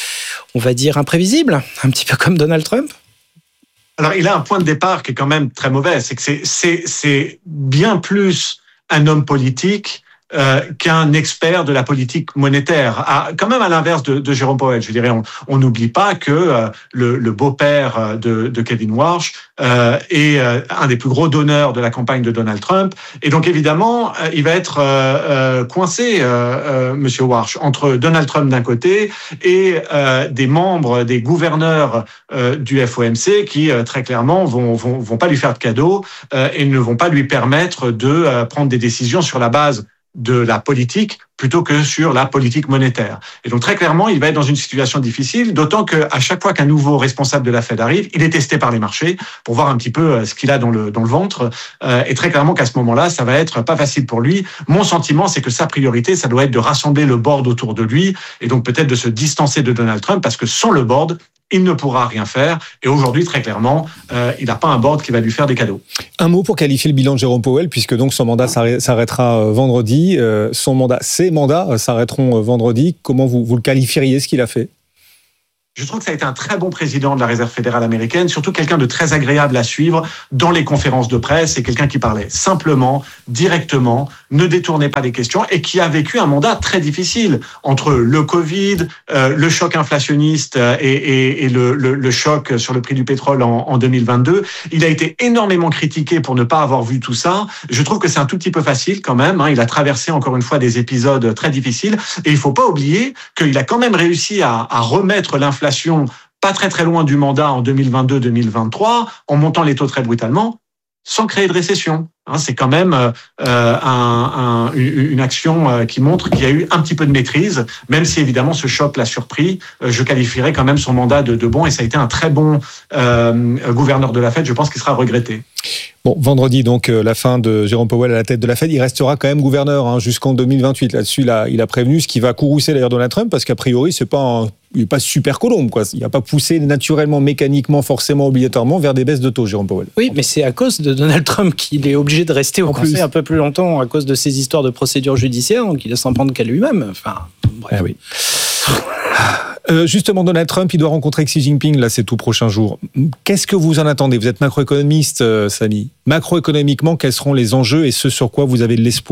on va dire, imprévisible, un petit peu comme Donald Trump? Alors, il a un point de départ qui est quand même très mauvais. C'est que c'est, c'est, c'est bien plus un homme politique euh, qu'un expert de la politique monétaire. À, quand même à l'inverse de, de Jérôme Powell, je dirais, on n'oublie pas que euh, le, le beau-père de, de Kevin Warsh euh, est euh, un des plus gros donneurs de la campagne de Donald Trump. Et donc, évidemment, euh, il va être euh, euh, coincé, euh, euh, Monsieur Warsh, entre Donald Trump d'un côté et euh, des membres, des gouverneurs euh, du F O M C qui, euh, très clairement, vont, vont, vont pas lui faire de cadeaux euh, et ne vont pas lui permettre de euh, prendre des décisions sur la base de la politique plutôt que sur la politique monétaire. Et donc très clairement, il va être dans une situation difficile, d'autant qu'à chaque fois qu'un nouveau responsable de la Fed arrive, il est testé par les marchés pour voir un petit peu ce qu'il a dans le dans le ventre. Et très clairement qu'à ce moment-là, ça va être pas facile pour lui. Mon sentiment, c'est que sa priorité, ça doit être de rassembler le board autour de lui et donc peut-être de se distancer de Donald Trump, parce que sans le board, il ne pourra rien faire. Et aujourd'hui, très clairement, euh, il n'a pas un board qui va lui faire des cadeaux. Un mot pour qualifier le bilan de Jérôme Powell, puisque donc son mandat s'arrêtera vendredi. Euh, son mandat, ses mandats s'arrêteront vendredi. Comment vous, vous le qualifieriez, ce qu'il a fait ? Je trouve que ça a été un très bon président de la Réserve fédérale américaine, surtout quelqu'un de très agréable à suivre dans les conférences de presse. C'est quelqu'un qui parlait simplement, directement, ne détournait pas des questions et qui a vécu un mandat très difficile entre le Covid, euh, le choc inflationniste et, et, et le, le, le choc sur le prix du pétrole en, en deux mille vingt-deux. Il a été énormément critiqué pour ne pas avoir vu tout ça. Je trouve que c'est un tout petit peu facile quand même. Hein. Il a traversé encore une fois des épisodes très difficiles et il faut pas oublier qu'il a quand même réussi à, à remettre l'inflation pas très très loin du mandat en deux mille vingt-deux deux mille vingt-trois, en montant les taux très brutalement, sans créer de récession. Hein, c'est quand même euh, un, un, une action qui montre qu'il y a eu un petit peu de maîtrise, même si évidemment ce choc l'a surpris. Je qualifierais quand même son mandat de, de bon, et ça a été un très bon euh, gouverneur de la Fed. Je pense qu'il sera regretté. Bon, vendredi, donc, euh, la fin de Jérôme Powell à la tête de la Fed. Il restera quand même gouverneur hein, jusqu'en deux mille vingt-huit. Là-dessus, là, il a prévenu, ce qui va courroucer d'ailleurs Donald Trump, parce qu'a priori, c'est pas un, il n'est pas super colombe, quoi. Il n'a pas poussé naturellement, mécaniquement, forcément, obligatoirement vers des baisses de taux, Jérôme Powell. Oui, mais c'est à cause de Donald Trump qu'il est obligé de rester au conseil un peu plus longtemps, à cause de ces histoires de procédures judiciaires, donc il ne s'en prendre qu'à lui-même. Enfin, bref. Ah oui. Euh, justement, Donald Trump, il doit rencontrer Xi Jinping là ces tout prochains jours. Qu'est-ce que vous en attendez ? Vous êtes macroéconomiste, euh, Samy. Macroéconomiquement, quels seront les enjeux et ce sur quoi vous avez de l'espoir ?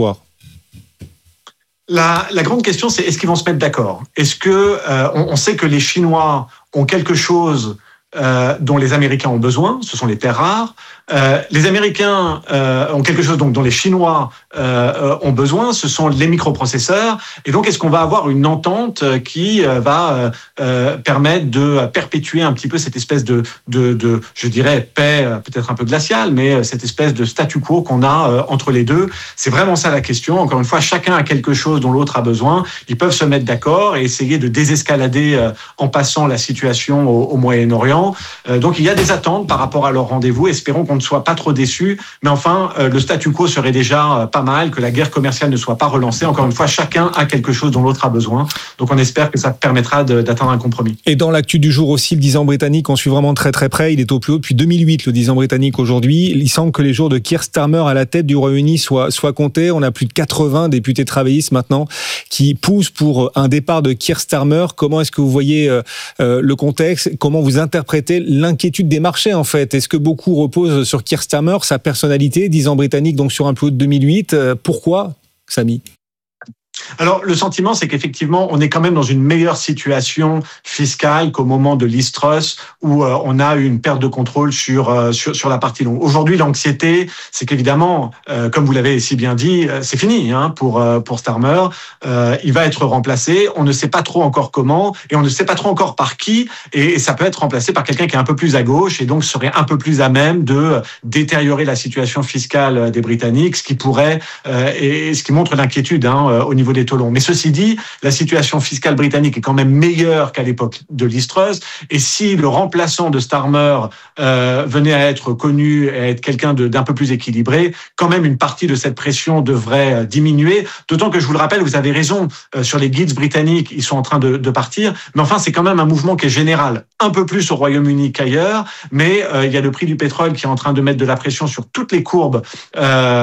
La, la grande question, c'est est-ce qu'ils vont se mettre d'accord ? Est-ce que euh, on, on sait que les Chinois ont quelque chose euh, dont les Américains ont besoin, ce sont les terres rares. Euh, les Américains euh, ont quelque chose donc, dont les Chinois euh, ont besoin, ce sont les microprocesseurs. Et donc, est-ce qu'on va avoir une entente qui euh, va euh, permettre de perpétuer un petit peu cette espèce de, de, de je dirais, paix peut-être un peu glaciale, mais cette espèce de statu quo qu'on a euh, entre les deux ? C'est vraiment ça la question. Encore une fois, chacun a quelque chose dont l'autre a besoin. Ils peuvent se mettre d'accord et essayer de désescalader euh, en passant la situation au, au Moyen-Orient. Euh, donc, il y a des attentes par rapport à leur rendez-vous. Espérons qu'on ne soit pas trop déçus, mais enfin, euh, le statu quo serait déjà euh, pas mal, que la guerre commerciale ne soit pas relancée. Encore une fois, chacun a quelque chose dont l'autre a besoin. Donc, on espère que ça permettra de, d'atteindre un compromis. Et dans l'actu du jour aussi, le dix ans britannique, on suit vraiment très très près. Il est au plus haut depuis deux mille huit, le dix ans britannique aujourd'hui. Il semble que les jours de Keir Starmer à la tête du Royaume-Uni soient, soient comptés. On a plus de quatre-vingts députés travaillistes maintenant qui poussent pour un départ de Keir Starmer. Comment est-ce que vous voyez euh, euh, le contexte ? Comment vous interprétez l'inquiétude des marchés en fait ? Est-ce que beaucoup reposent sur Keir Starmer, sa personnalité, dix ans britannique, donc sur un plus haut de deux mille huit. Pourquoi, Samy ? Alors, le sentiment, c'est qu'effectivement, on est quand même dans une meilleure situation fiscale qu'au moment de Liz Truss, où euh, on a eu une perte de contrôle sur euh, sur, sur la partie longue. Aujourd'hui, l'anxiété, c'est qu'évidemment, euh, comme vous l'avez si bien dit, euh, c'est fini hein, pour euh, pour Starmer. Euh, il va être remplacé. On ne sait pas trop encore comment, et on ne sait pas trop encore par qui. Et, et ça peut être remplacé par quelqu'un qui est un peu plus à gauche, et donc serait un peu plus à même de détériorer la situation fiscale des Britanniques, ce qui pourrait euh, et, et ce qui montre l'inquiétude hein, au niveau des taux longs. Mais ceci dit, la situation fiscale britannique est quand même meilleure qu'à l'époque de Liz Truss. Et si le remplaçant de Starmer euh, venait à être connu et à être quelqu'un de, d'un peu plus équilibré, quand même une partie de cette pression devrait diminuer. D'autant que je vous le rappelle, vous avez raison, euh, sur les guides britanniques, ils sont en train de, de partir. Mais enfin, c'est quand même un mouvement qui est général. Un peu plus au Royaume-Uni qu'ailleurs. Mais euh, il y a le prix du pétrole qui est en train de mettre de la pression sur toutes les courbes euh,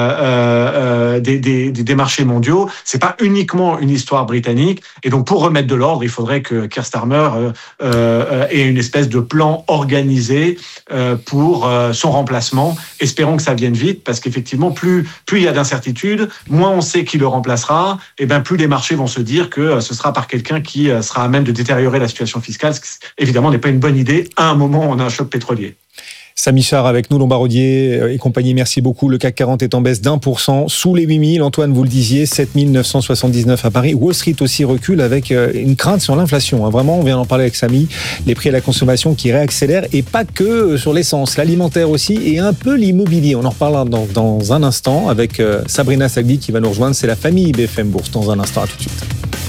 euh, des, des, des marchés mondiaux. C'est pas uniquement une histoire britannique. Et donc, pour remettre de l'ordre, il faudrait que Keir Starmer euh, euh, ait une espèce de plan organisé euh, pour euh, son remplacement. Espérons que ça vienne vite, parce qu'effectivement, plus, plus il y a d'incertitudes, moins on sait qui le remplacera, et bien plus les marchés vont se dire que ce sera par quelqu'un qui sera à même de détériorer la situation fiscale, ce qui, évidemment, n'est pas une bonne idée à un moment où on a un choc pétrolier. Samy Char avec nous, Lombardier et compagnie, merci beaucoup. Le C A C quarante est en baisse d'un pour cent, sous les huit mille. Antoine, vous le disiez, sept mille neuf cent soixante-dix-neuf à Paris. Wall Street aussi recule avec une crainte sur l'inflation. Vraiment, on vient d'en parler avec Samy. Les prix à la consommation qui réaccélèrent et pas que sur l'essence, l'alimentaire aussi et un peu l'immobilier. On en reparlera dans, dans un instant avec Sabrina Sagdi qui va nous rejoindre. C'est la famille B F M Bourse dans un instant. À tout de suite.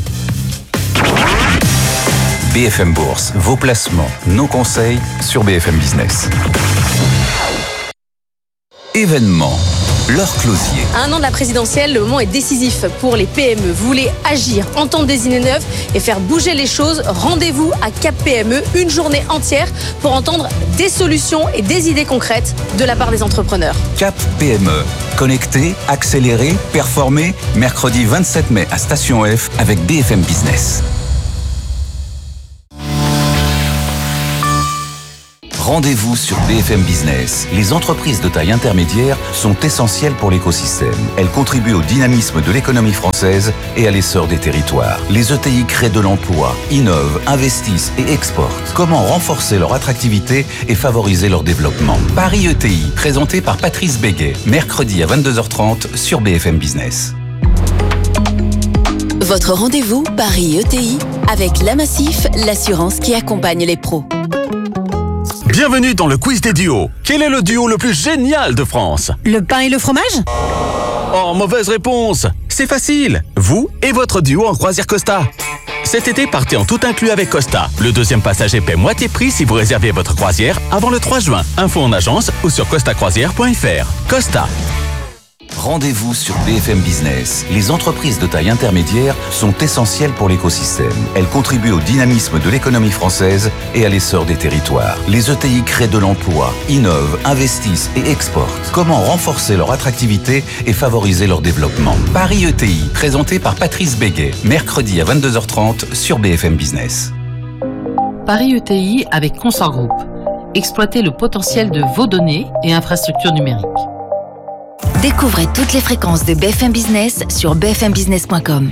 B F M Bourse, vos placements, nos conseils sur B F M Business. Événement, l'heure closier. À un an de la présidentielle, le moment est décisif pour les P M E. Vous voulez agir, entendre des idées neuves et faire bouger les choses? Rendez-vous à Cap P M E, une journée entière pour entendre des solutions et des idées concrètes de la part des entrepreneurs. Cap P M E, connecter, accélérer, performer, mercredi vingt-sept mai à Station F avec B F M Business. Rendez-vous sur B F M Business. Les entreprises de taille intermédiaire sont essentielles pour l'écosystème. Elles contribuent au dynamisme de l'économie française et à l'essor des territoires. Les E T I créent de l'emploi, innovent, investissent et exportent. Comment renforcer leur attractivité et favoriser leur développement? Paris E T I, présenté par Patrice Béguet, mercredi à vingt-deux heures trente sur B F M Business. Votre rendez-vous Paris E T I avec La Massif, l'assurance qui accompagne les pros. Bienvenue dans le quiz des duos. Quel est le duo le plus génial de France? Le pain et le fromage? Oh, mauvaise réponse. C'est facile. Vous et votre duo en croisière Costa. Cet été, partez en tout inclus avec Costa. Le deuxième passager paie moitié prix si vous réservez votre croisière avant le trois juin. Info en agence ou sur costa croisière point f r. Costa. Rendez-vous sur B F M Business. Les entreprises de taille intermédiaire sont essentielles pour l'écosystème. Elles contribuent au dynamisme de l'économie française et à l'essor des territoires. Les E T I créent de l'emploi, innovent, investissent et exportent. Comment renforcer leur attractivité et favoriser leur développement? Paris E T I, présenté par Patrice Béguet, mercredi à vingt-deux heures trente sur B F M Business. Paris E T I avec Consort Group. Exploitez le potentiel de vos données et infrastructures numériques. Découvrez toutes les fréquences de B F M Business sur b f m business point com.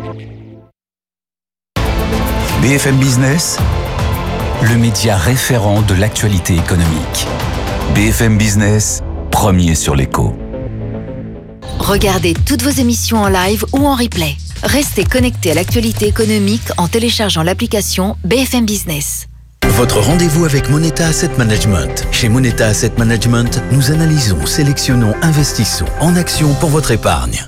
B F M Business, le média référent de l'actualité économique. B F M Business, premier sur l'écho. Regardez toutes vos émissions en live ou en replay. Restez connectés à l'actualité économique en téléchargeant l'application B F M Business. Votre rendez-vous avec Moneta Asset Management. Chez Moneta Asset Management, nous analysons, sélectionnons, investissons en action pour votre épargne.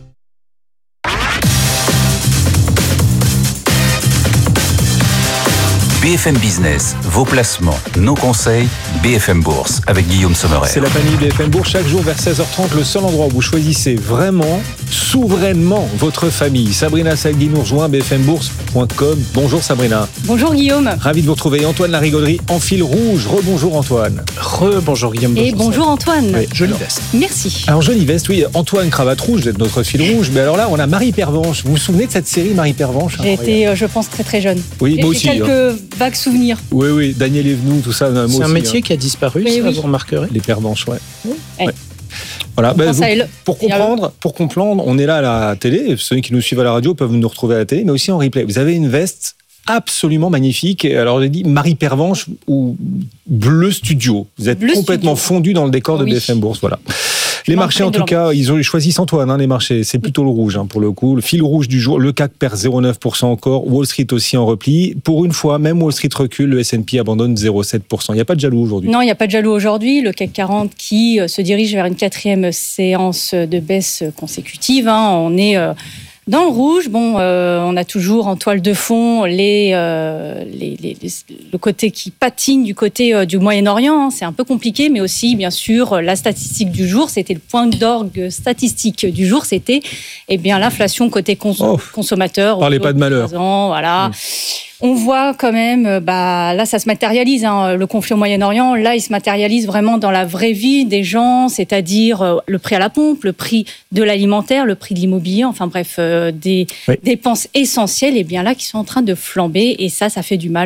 B F M Business, vos placements, nos conseils, B F M Bourse avec Guillaume Sommerer. C'est la famille B F M Bourse, chaque jour vers seize heures trente, le seul endroit où vous choisissez vraiment, souverainement, votre famille. Sabrina Sagdi nous rejoint, b f m bourse point com. Bonjour Sabrina. Bonjour Guillaume. Ravi de vous retrouver. Antoine Larigauderie en fil rouge. Rebonjour Antoine. Rebonjour Guillaume. Et bonjour Antoine. Oui, jolie alors, veste. Merci. Alors jolie veste, oui. Antoine, cravate rouge, vous êtes notre fil rouge. Mais alors là, on a Marie Pervenche. Vous vous souvenez de cette série Marie Pervenche? J'ai été, euh, je pense, très très jeune. Oui, J'ai moi aussi. quelques hein. vagues souvenirs. Oui, oui. Daniel Evenou, tout ça. C'est aussi, un métier hein. qui a disparu, Mais ça oui. vous remarquerez. Les Pervenches, ouais. Oui. ouais. Voilà, ben, vous, elle. pour comprendre, pour comprendre, on est là à la télé. Ceux qui nous suivent à la radio peuvent nous retrouver à la télé, mais aussi en replay. Vous avez une veste absolument magnifique. Alors j'ai dit Marie Pervenche ou Bleu Studio. Vous êtes Bleu complètement Studio. fondu dans le décor de Oui. B F M Bourse. Voilà. Les marchés, en tout cas, ils ont choisi Antoine, hein, les marchés. C'est plutôt le rouge, hein, pour le coup. Le fil rouge du jour, le C A C perd zéro virgule neuf pour cent encore. Wall Street aussi en repli. Pour une fois, même Wall Street recule, le S and P abandonne zéro virgule sept pour cent. Il n'y a pas de jaloux aujourd'hui. Non, il n'y a pas de jaloux aujourd'hui. Le C A C quarante qui se dirige vers une quatrième séance de baisse consécutive. Hein. On est euh, dans le rouge. Bon, euh, on a toujours en toile de fond les, euh, les, les, les, le côté qui patine du côté euh, du Moyen-Orient. Hein. C'est un peu compliqué, mais aussi, bien sûr, la statistique du jour. C'était le point d'orgue statistique du jour. C'était eh bien, l'inflation côté cons- Oh, consommateur. parlez pas de malheur. Ans, voilà. Mmh. On voit quand même, bah, là, ça se matérialise, hein, le conflit au Moyen-Orient. Là, il se matérialise vraiment dans la vraie vie des gens, c'est-à-dire euh, le prix à la pompe, le prix de l'alimentaire, le prix de l'immobilier, enfin bref, euh, des oui. dépenses essentielles, et bien là, qui sont en train de flamber. Et ça, ça fait du mal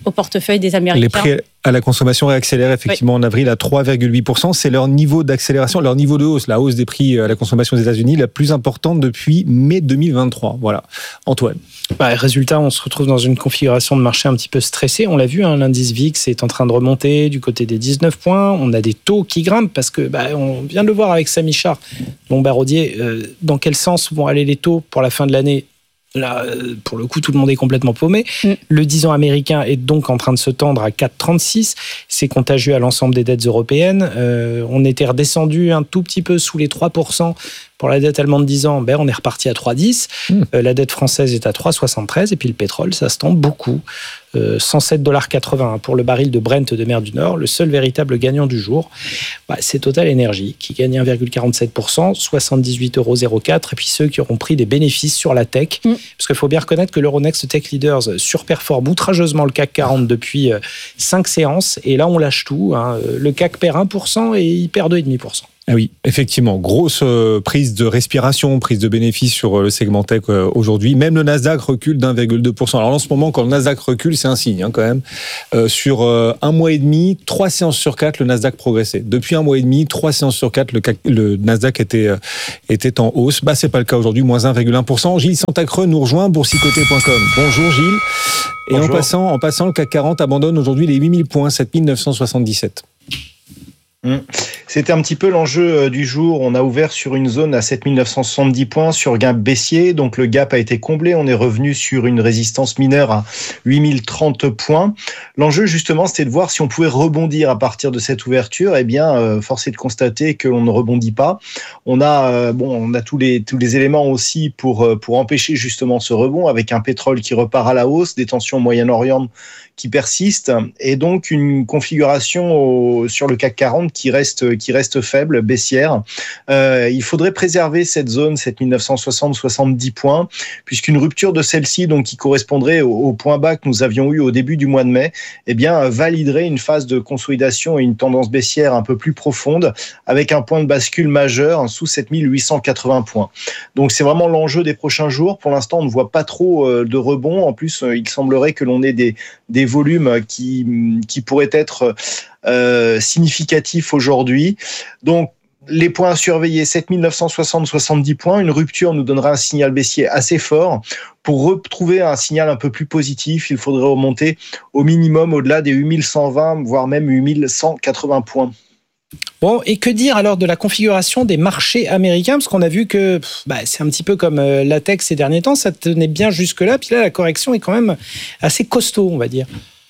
au portefeuille des Américains. Les prix à la consommation réaccélèrent effectivement oui. en avril à trois virgule huit pour cent. C'est leur niveau d'accélération, leur niveau de hausse, la hausse des prix à la consommation des États-Unis la plus importante depuis mai deux mille vingt-trois. Voilà. Antoine. Bah, résultat, on se retrouve dans une configuration de marché un petit peu stressée. On l'a vu, hein, l'indice V I X est en train de remonter du côté des dix-neuf points. On a des taux qui grimpent parce que bah, on vient de le voir avec Samy Char, Lombardier. Euh, dans quel sens vont aller les taux pour la fin de l'année ? Là, pour le coup, tout le monde est complètement paumé. Mm. Le dix ans américain est donc en train de se tendre à quatre virgule trente-six. C'est contagieux à l'ensemble des dettes européennes. Euh, on était redescendu un tout petit peu sous les trois pour cent pour la dette allemande dix ans. Ben, on est reparti à trois virgule dix. Mm. Euh, la dette française est à trois virgule soixante-treize. Et puis le pétrole, ça se tend beaucoup. Euh, cent sept virgule quatre-vingts dollars pour le baril de Brent de mer du Nord. Le seul véritable gagnant du jour, bah, c'est Total Energy qui gagne un virgule quarante-sept pour cent, soixante-dix-huit euros zéro quatre. Et puis ceux qui auront pris des bénéfices sur la tech. Mm. Parce qu'il faut bien reconnaître que l'Euronext Tech Leaders surperforme outrageusement le C A C quarante depuis cinq séances. Et là, on lâche tout. Hein. Le C A C perd un pour cent et il perd deux virgule cinq pour cent. Ah oui, effectivement, grosse euh, prise de respiration, prise de bénéfice sur euh, le segment tech euh, aujourd'hui. Même le Nasdaq recule d'un virgule deux pour cent. Alors en ce moment, quand le Nasdaq recule, c'est un signe hein, quand même. Euh, sur euh, un mois et demi, trois séances sur quatre, le Nasdaq progressait. Depuis un mois et demi, trois séances sur quatre, le, C A C, le Nasdaq était euh, était en hausse. Bah c'est pas le cas aujourd'hui, moins un virgule un pour cent. Gilles Santacreux nous rejoint, boursicoté point com. Bonjour Gilles. Et Bonjour. en passant, en passant, le C A C quarante abandonne aujourd'hui les huit mille points, sept mille neuf cent soixante-dix-sept. C'était un petit peu l'enjeu du jour. On a ouvert sur une zone à sept mille neuf cent soixante-dix points sur gain baissier. Donc le gap a été comblé. On est revenu sur une résistance mineure à huit mille trente points. L'enjeu justement, c'était de voir si on pouvait rebondir à partir de cette ouverture. Eh bien, euh, force est de constater que l'on ne rebondit pas. On a, euh, bon, on a tous les tous les éléments aussi pour pour empêcher justement ce rebond, avec un pétrole qui repart à la hausse, des tensions au Moyen-Orient qui persistent, et donc une configuration au, sur le C A C quarante qui reste qui reste faible, baissière. Euh, il faudrait préserver cette zone sept mille neuf cent soixante à soixante-dix points, puisqu'une rupture de celle-ci, donc qui correspondrait au, au point bas que nous avions eu au début du mois de mai, eh bien validerait une phase de consolidation et une tendance baissière un peu plus profonde, avec un point de bascule majeur sous sept mille huit cent quatre-vingts points. Donc c'est vraiment l'enjeu des prochains jours. Pour l'instant, on ne voit pas trop de rebond. En plus, il semblerait que l'on ait des des volumes qui qui pourraient être euh, significatifs aujourd'hui. Donc les points à surveiller, sept mille neuf cent soixante à soixante-dix points. Une rupture nous donnerait un signal baissier assez fort. Pour retrouver un signal un peu plus positif, il faudrait remonter au minimum au-delà des huit mille cent vingt, voire même huit mille cent quatre-vingts points. Bon, et que dire alors de la configuration des marchés américains ? Parce qu'on a vu que bah, c'est un petit peu comme la tech ces derniers temps, ça tenait bien jusque-là, puis là la correction est quand même assez costaud, on va dire.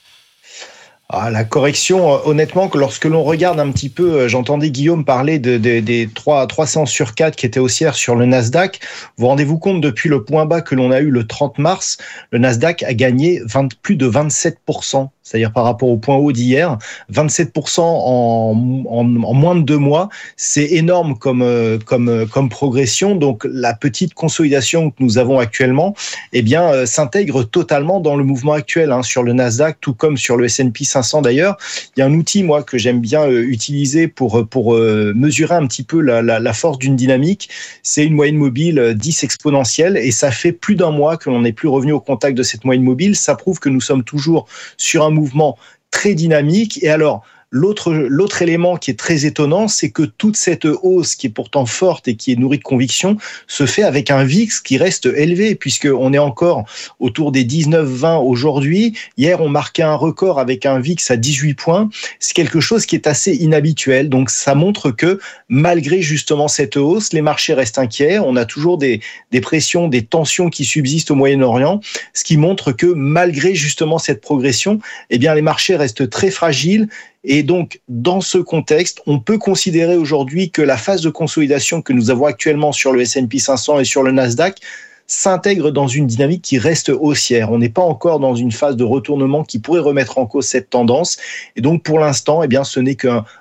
Ah, la correction, honnêtement, que lorsque l'on regarde un petit peu, j'entendais Guillaume parler de, de, des trois cents sur quatre qui étaient haussières sur le Nasdaq. Vous rendez-vous compte, depuis le point bas que l'on a eu le trente mars, le Nasdaq a gagné vingt, plus de vingt-sept pour cent. C'est-à-dire par rapport au point haut d'hier, vingt-sept pour cent en, en, en moins de deux mois, c'est énorme comme, comme, comme progression. Donc la petite consolidation que nous avons actuellement, eh bien, euh, s'intègre totalement dans le mouvement actuel hein, sur le Nasdaq, tout comme sur le S and P cinq cents d'ailleurs. Il y a un outil moi que j'aime bien euh, utiliser pour pour euh, mesurer un petit peu la, la, la force d'une dynamique. C'est une moyenne mobile dix exponentielle, et ça fait plus d'un mois que l'on n'est plus revenu au contact de cette moyenne mobile. Ça prouve que nous sommes toujours sur un mouvement très dynamique. Et alors, L'autre, l'autre élément qui est très étonnant, c'est que toute cette hausse qui est pourtant forte et qui est nourrie de conviction se fait avec un V I X qui reste élevé, puisqu'on est encore autour des dix-neuf vingt aujourd'hui. Hier, on marquait un record avec un V I X à dix-huit points. C'est quelque chose qui est assez inhabituel. Donc, ça montre que malgré justement cette hausse, les marchés restent inquiets. On a toujours des, des pressions, des tensions qui subsistent au Moyen-Orient, ce qui montre que malgré justement cette progression, eh bien, les marchés restent très fragiles. Et donc, dans ce contexte, on peut considérer aujourd'hui que la phase de consolidation que nous avons actuellement sur le S and P cinq cents et sur le Nasdaq s'intègre dans une dynamique qui reste haussière. On n'est pas encore dans une phase de retournement qui pourrait remettre en cause cette tendance. Et donc, pour l'instant, eh bien, ce n'est qu'un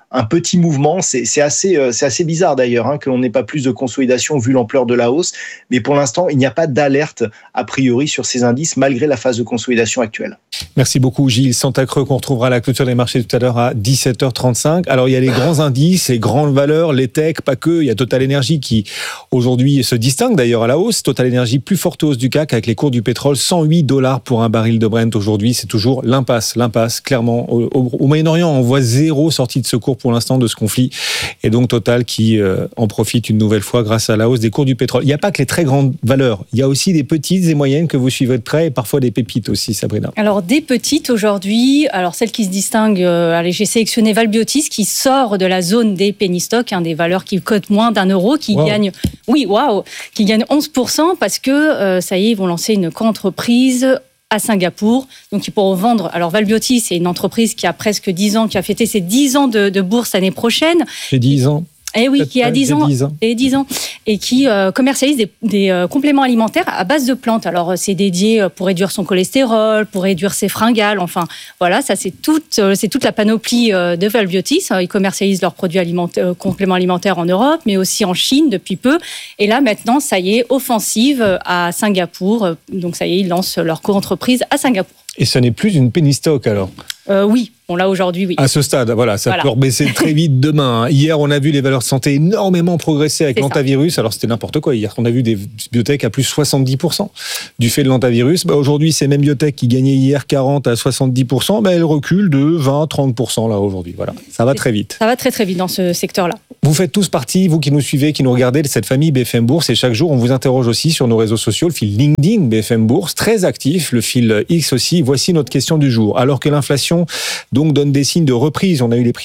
un petit mouvement. C'est, c'est, assez, euh, c'est assez bizarre d'ailleurs hein, que l'on n'ait pas plus de consolidation vu l'ampleur de la hausse. Mais pour l'instant, il n'y a pas d'alerte a priori sur ces indices malgré la phase de consolidation actuelle. Merci beaucoup Gilles Santacreux qu'on retrouvera à la clôture des marchés tout à l'heure à dix-sept heures trente-cinq. Alors il y a les grands indices, les grandes valeurs, les techs, pas que. Il y a Total Energy qui aujourd'hui se distingue d'ailleurs à la hausse. Total Energy, plus forte hausse du C A C avec les cours du pétrole, cent huit dollars pour un baril de Brent aujourd'hui. C'est toujours l'impasse, l'impasse clairement. Au, au, au Moyen-Orient, on voit zéro sortie de secours pour l'instant de ce conflit. Et donc Total qui euh, en profite une nouvelle fois grâce à la hausse des cours du pétrole. Il n'y a pas que les très grandes valeurs. Il y a aussi des petites et moyennes que vous suivez de près et parfois des pépites aussi, Sabrina. Alors des petites aujourd'hui, alors celle qui se distingue, euh, allez, j'ai sélectionné Valbiotis qui sort de la zone des penny stocks, hein, des valeurs qui cotent moins d'un euro, qui wow. gagnent, oui, waouh, qui gagnent onze pour cent parce que euh, ça y est, ils vont lancer une co-entreprise à Singapour, donc ils pourront vendre. Alors Valbiotis, c'est une entreprise qui a presque dix ans, qui a fêté ses dix ans de, de bourse l'année prochaine. J'ai dix ans. Eh oui, qui a dix ans, dix ans. Et dix ans, et qui euh, commercialise des, des euh, compléments alimentaires à base de plantes. Alors c'est dédié pour réduire son cholestérol, pour réduire ses fringales. Enfin, voilà, ça c'est toute, euh, c'est toute la panoplie euh, de Valbiotis. Ils commercialisent leurs produits alimentaires, euh, compléments alimentaires en Europe, mais aussi en Chine depuis peu. Et là maintenant, ça y est, offensive à Singapour. Donc ça y est, ils lancent leur co-entreprise à Singapour. Et ce n'est plus une penny stock alors. Euh, oui. Bon, là, aujourd'hui, oui. À ce stade, voilà, ça voilà. peut rebaisser très vite demain. Hein. Hier, on a vu les valeurs de santé énormément progresser avec C'est l'antivirus. Ça. Alors, c'était n'importe quoi. Hier, on a vu des biotech à plus soixante-dix pour cent du fait de l'antivirus. Bah, aujourd'hui, ces mêmes biotech qui gagnaient hier quarante à soixante-dix pour cent, bah, elles reculent de vingt à trente pour cent là aujourd'hui. Voilà, ça va très vite. Ça va très, très vite dans ce secteur-là. Vous faites tous partie, vous qui nous suivez, qui nous regardez, de cette famille B F M Bourse. Et chaque jour, on vous interroge aussi sur nos réseaux sociaux. Le fil LinkedIn B F M Bourse, très actif. Le fil X aussi. Voici notre question du jour. Alors que l'inflation donc donne des signes de reprise, on a eu les prix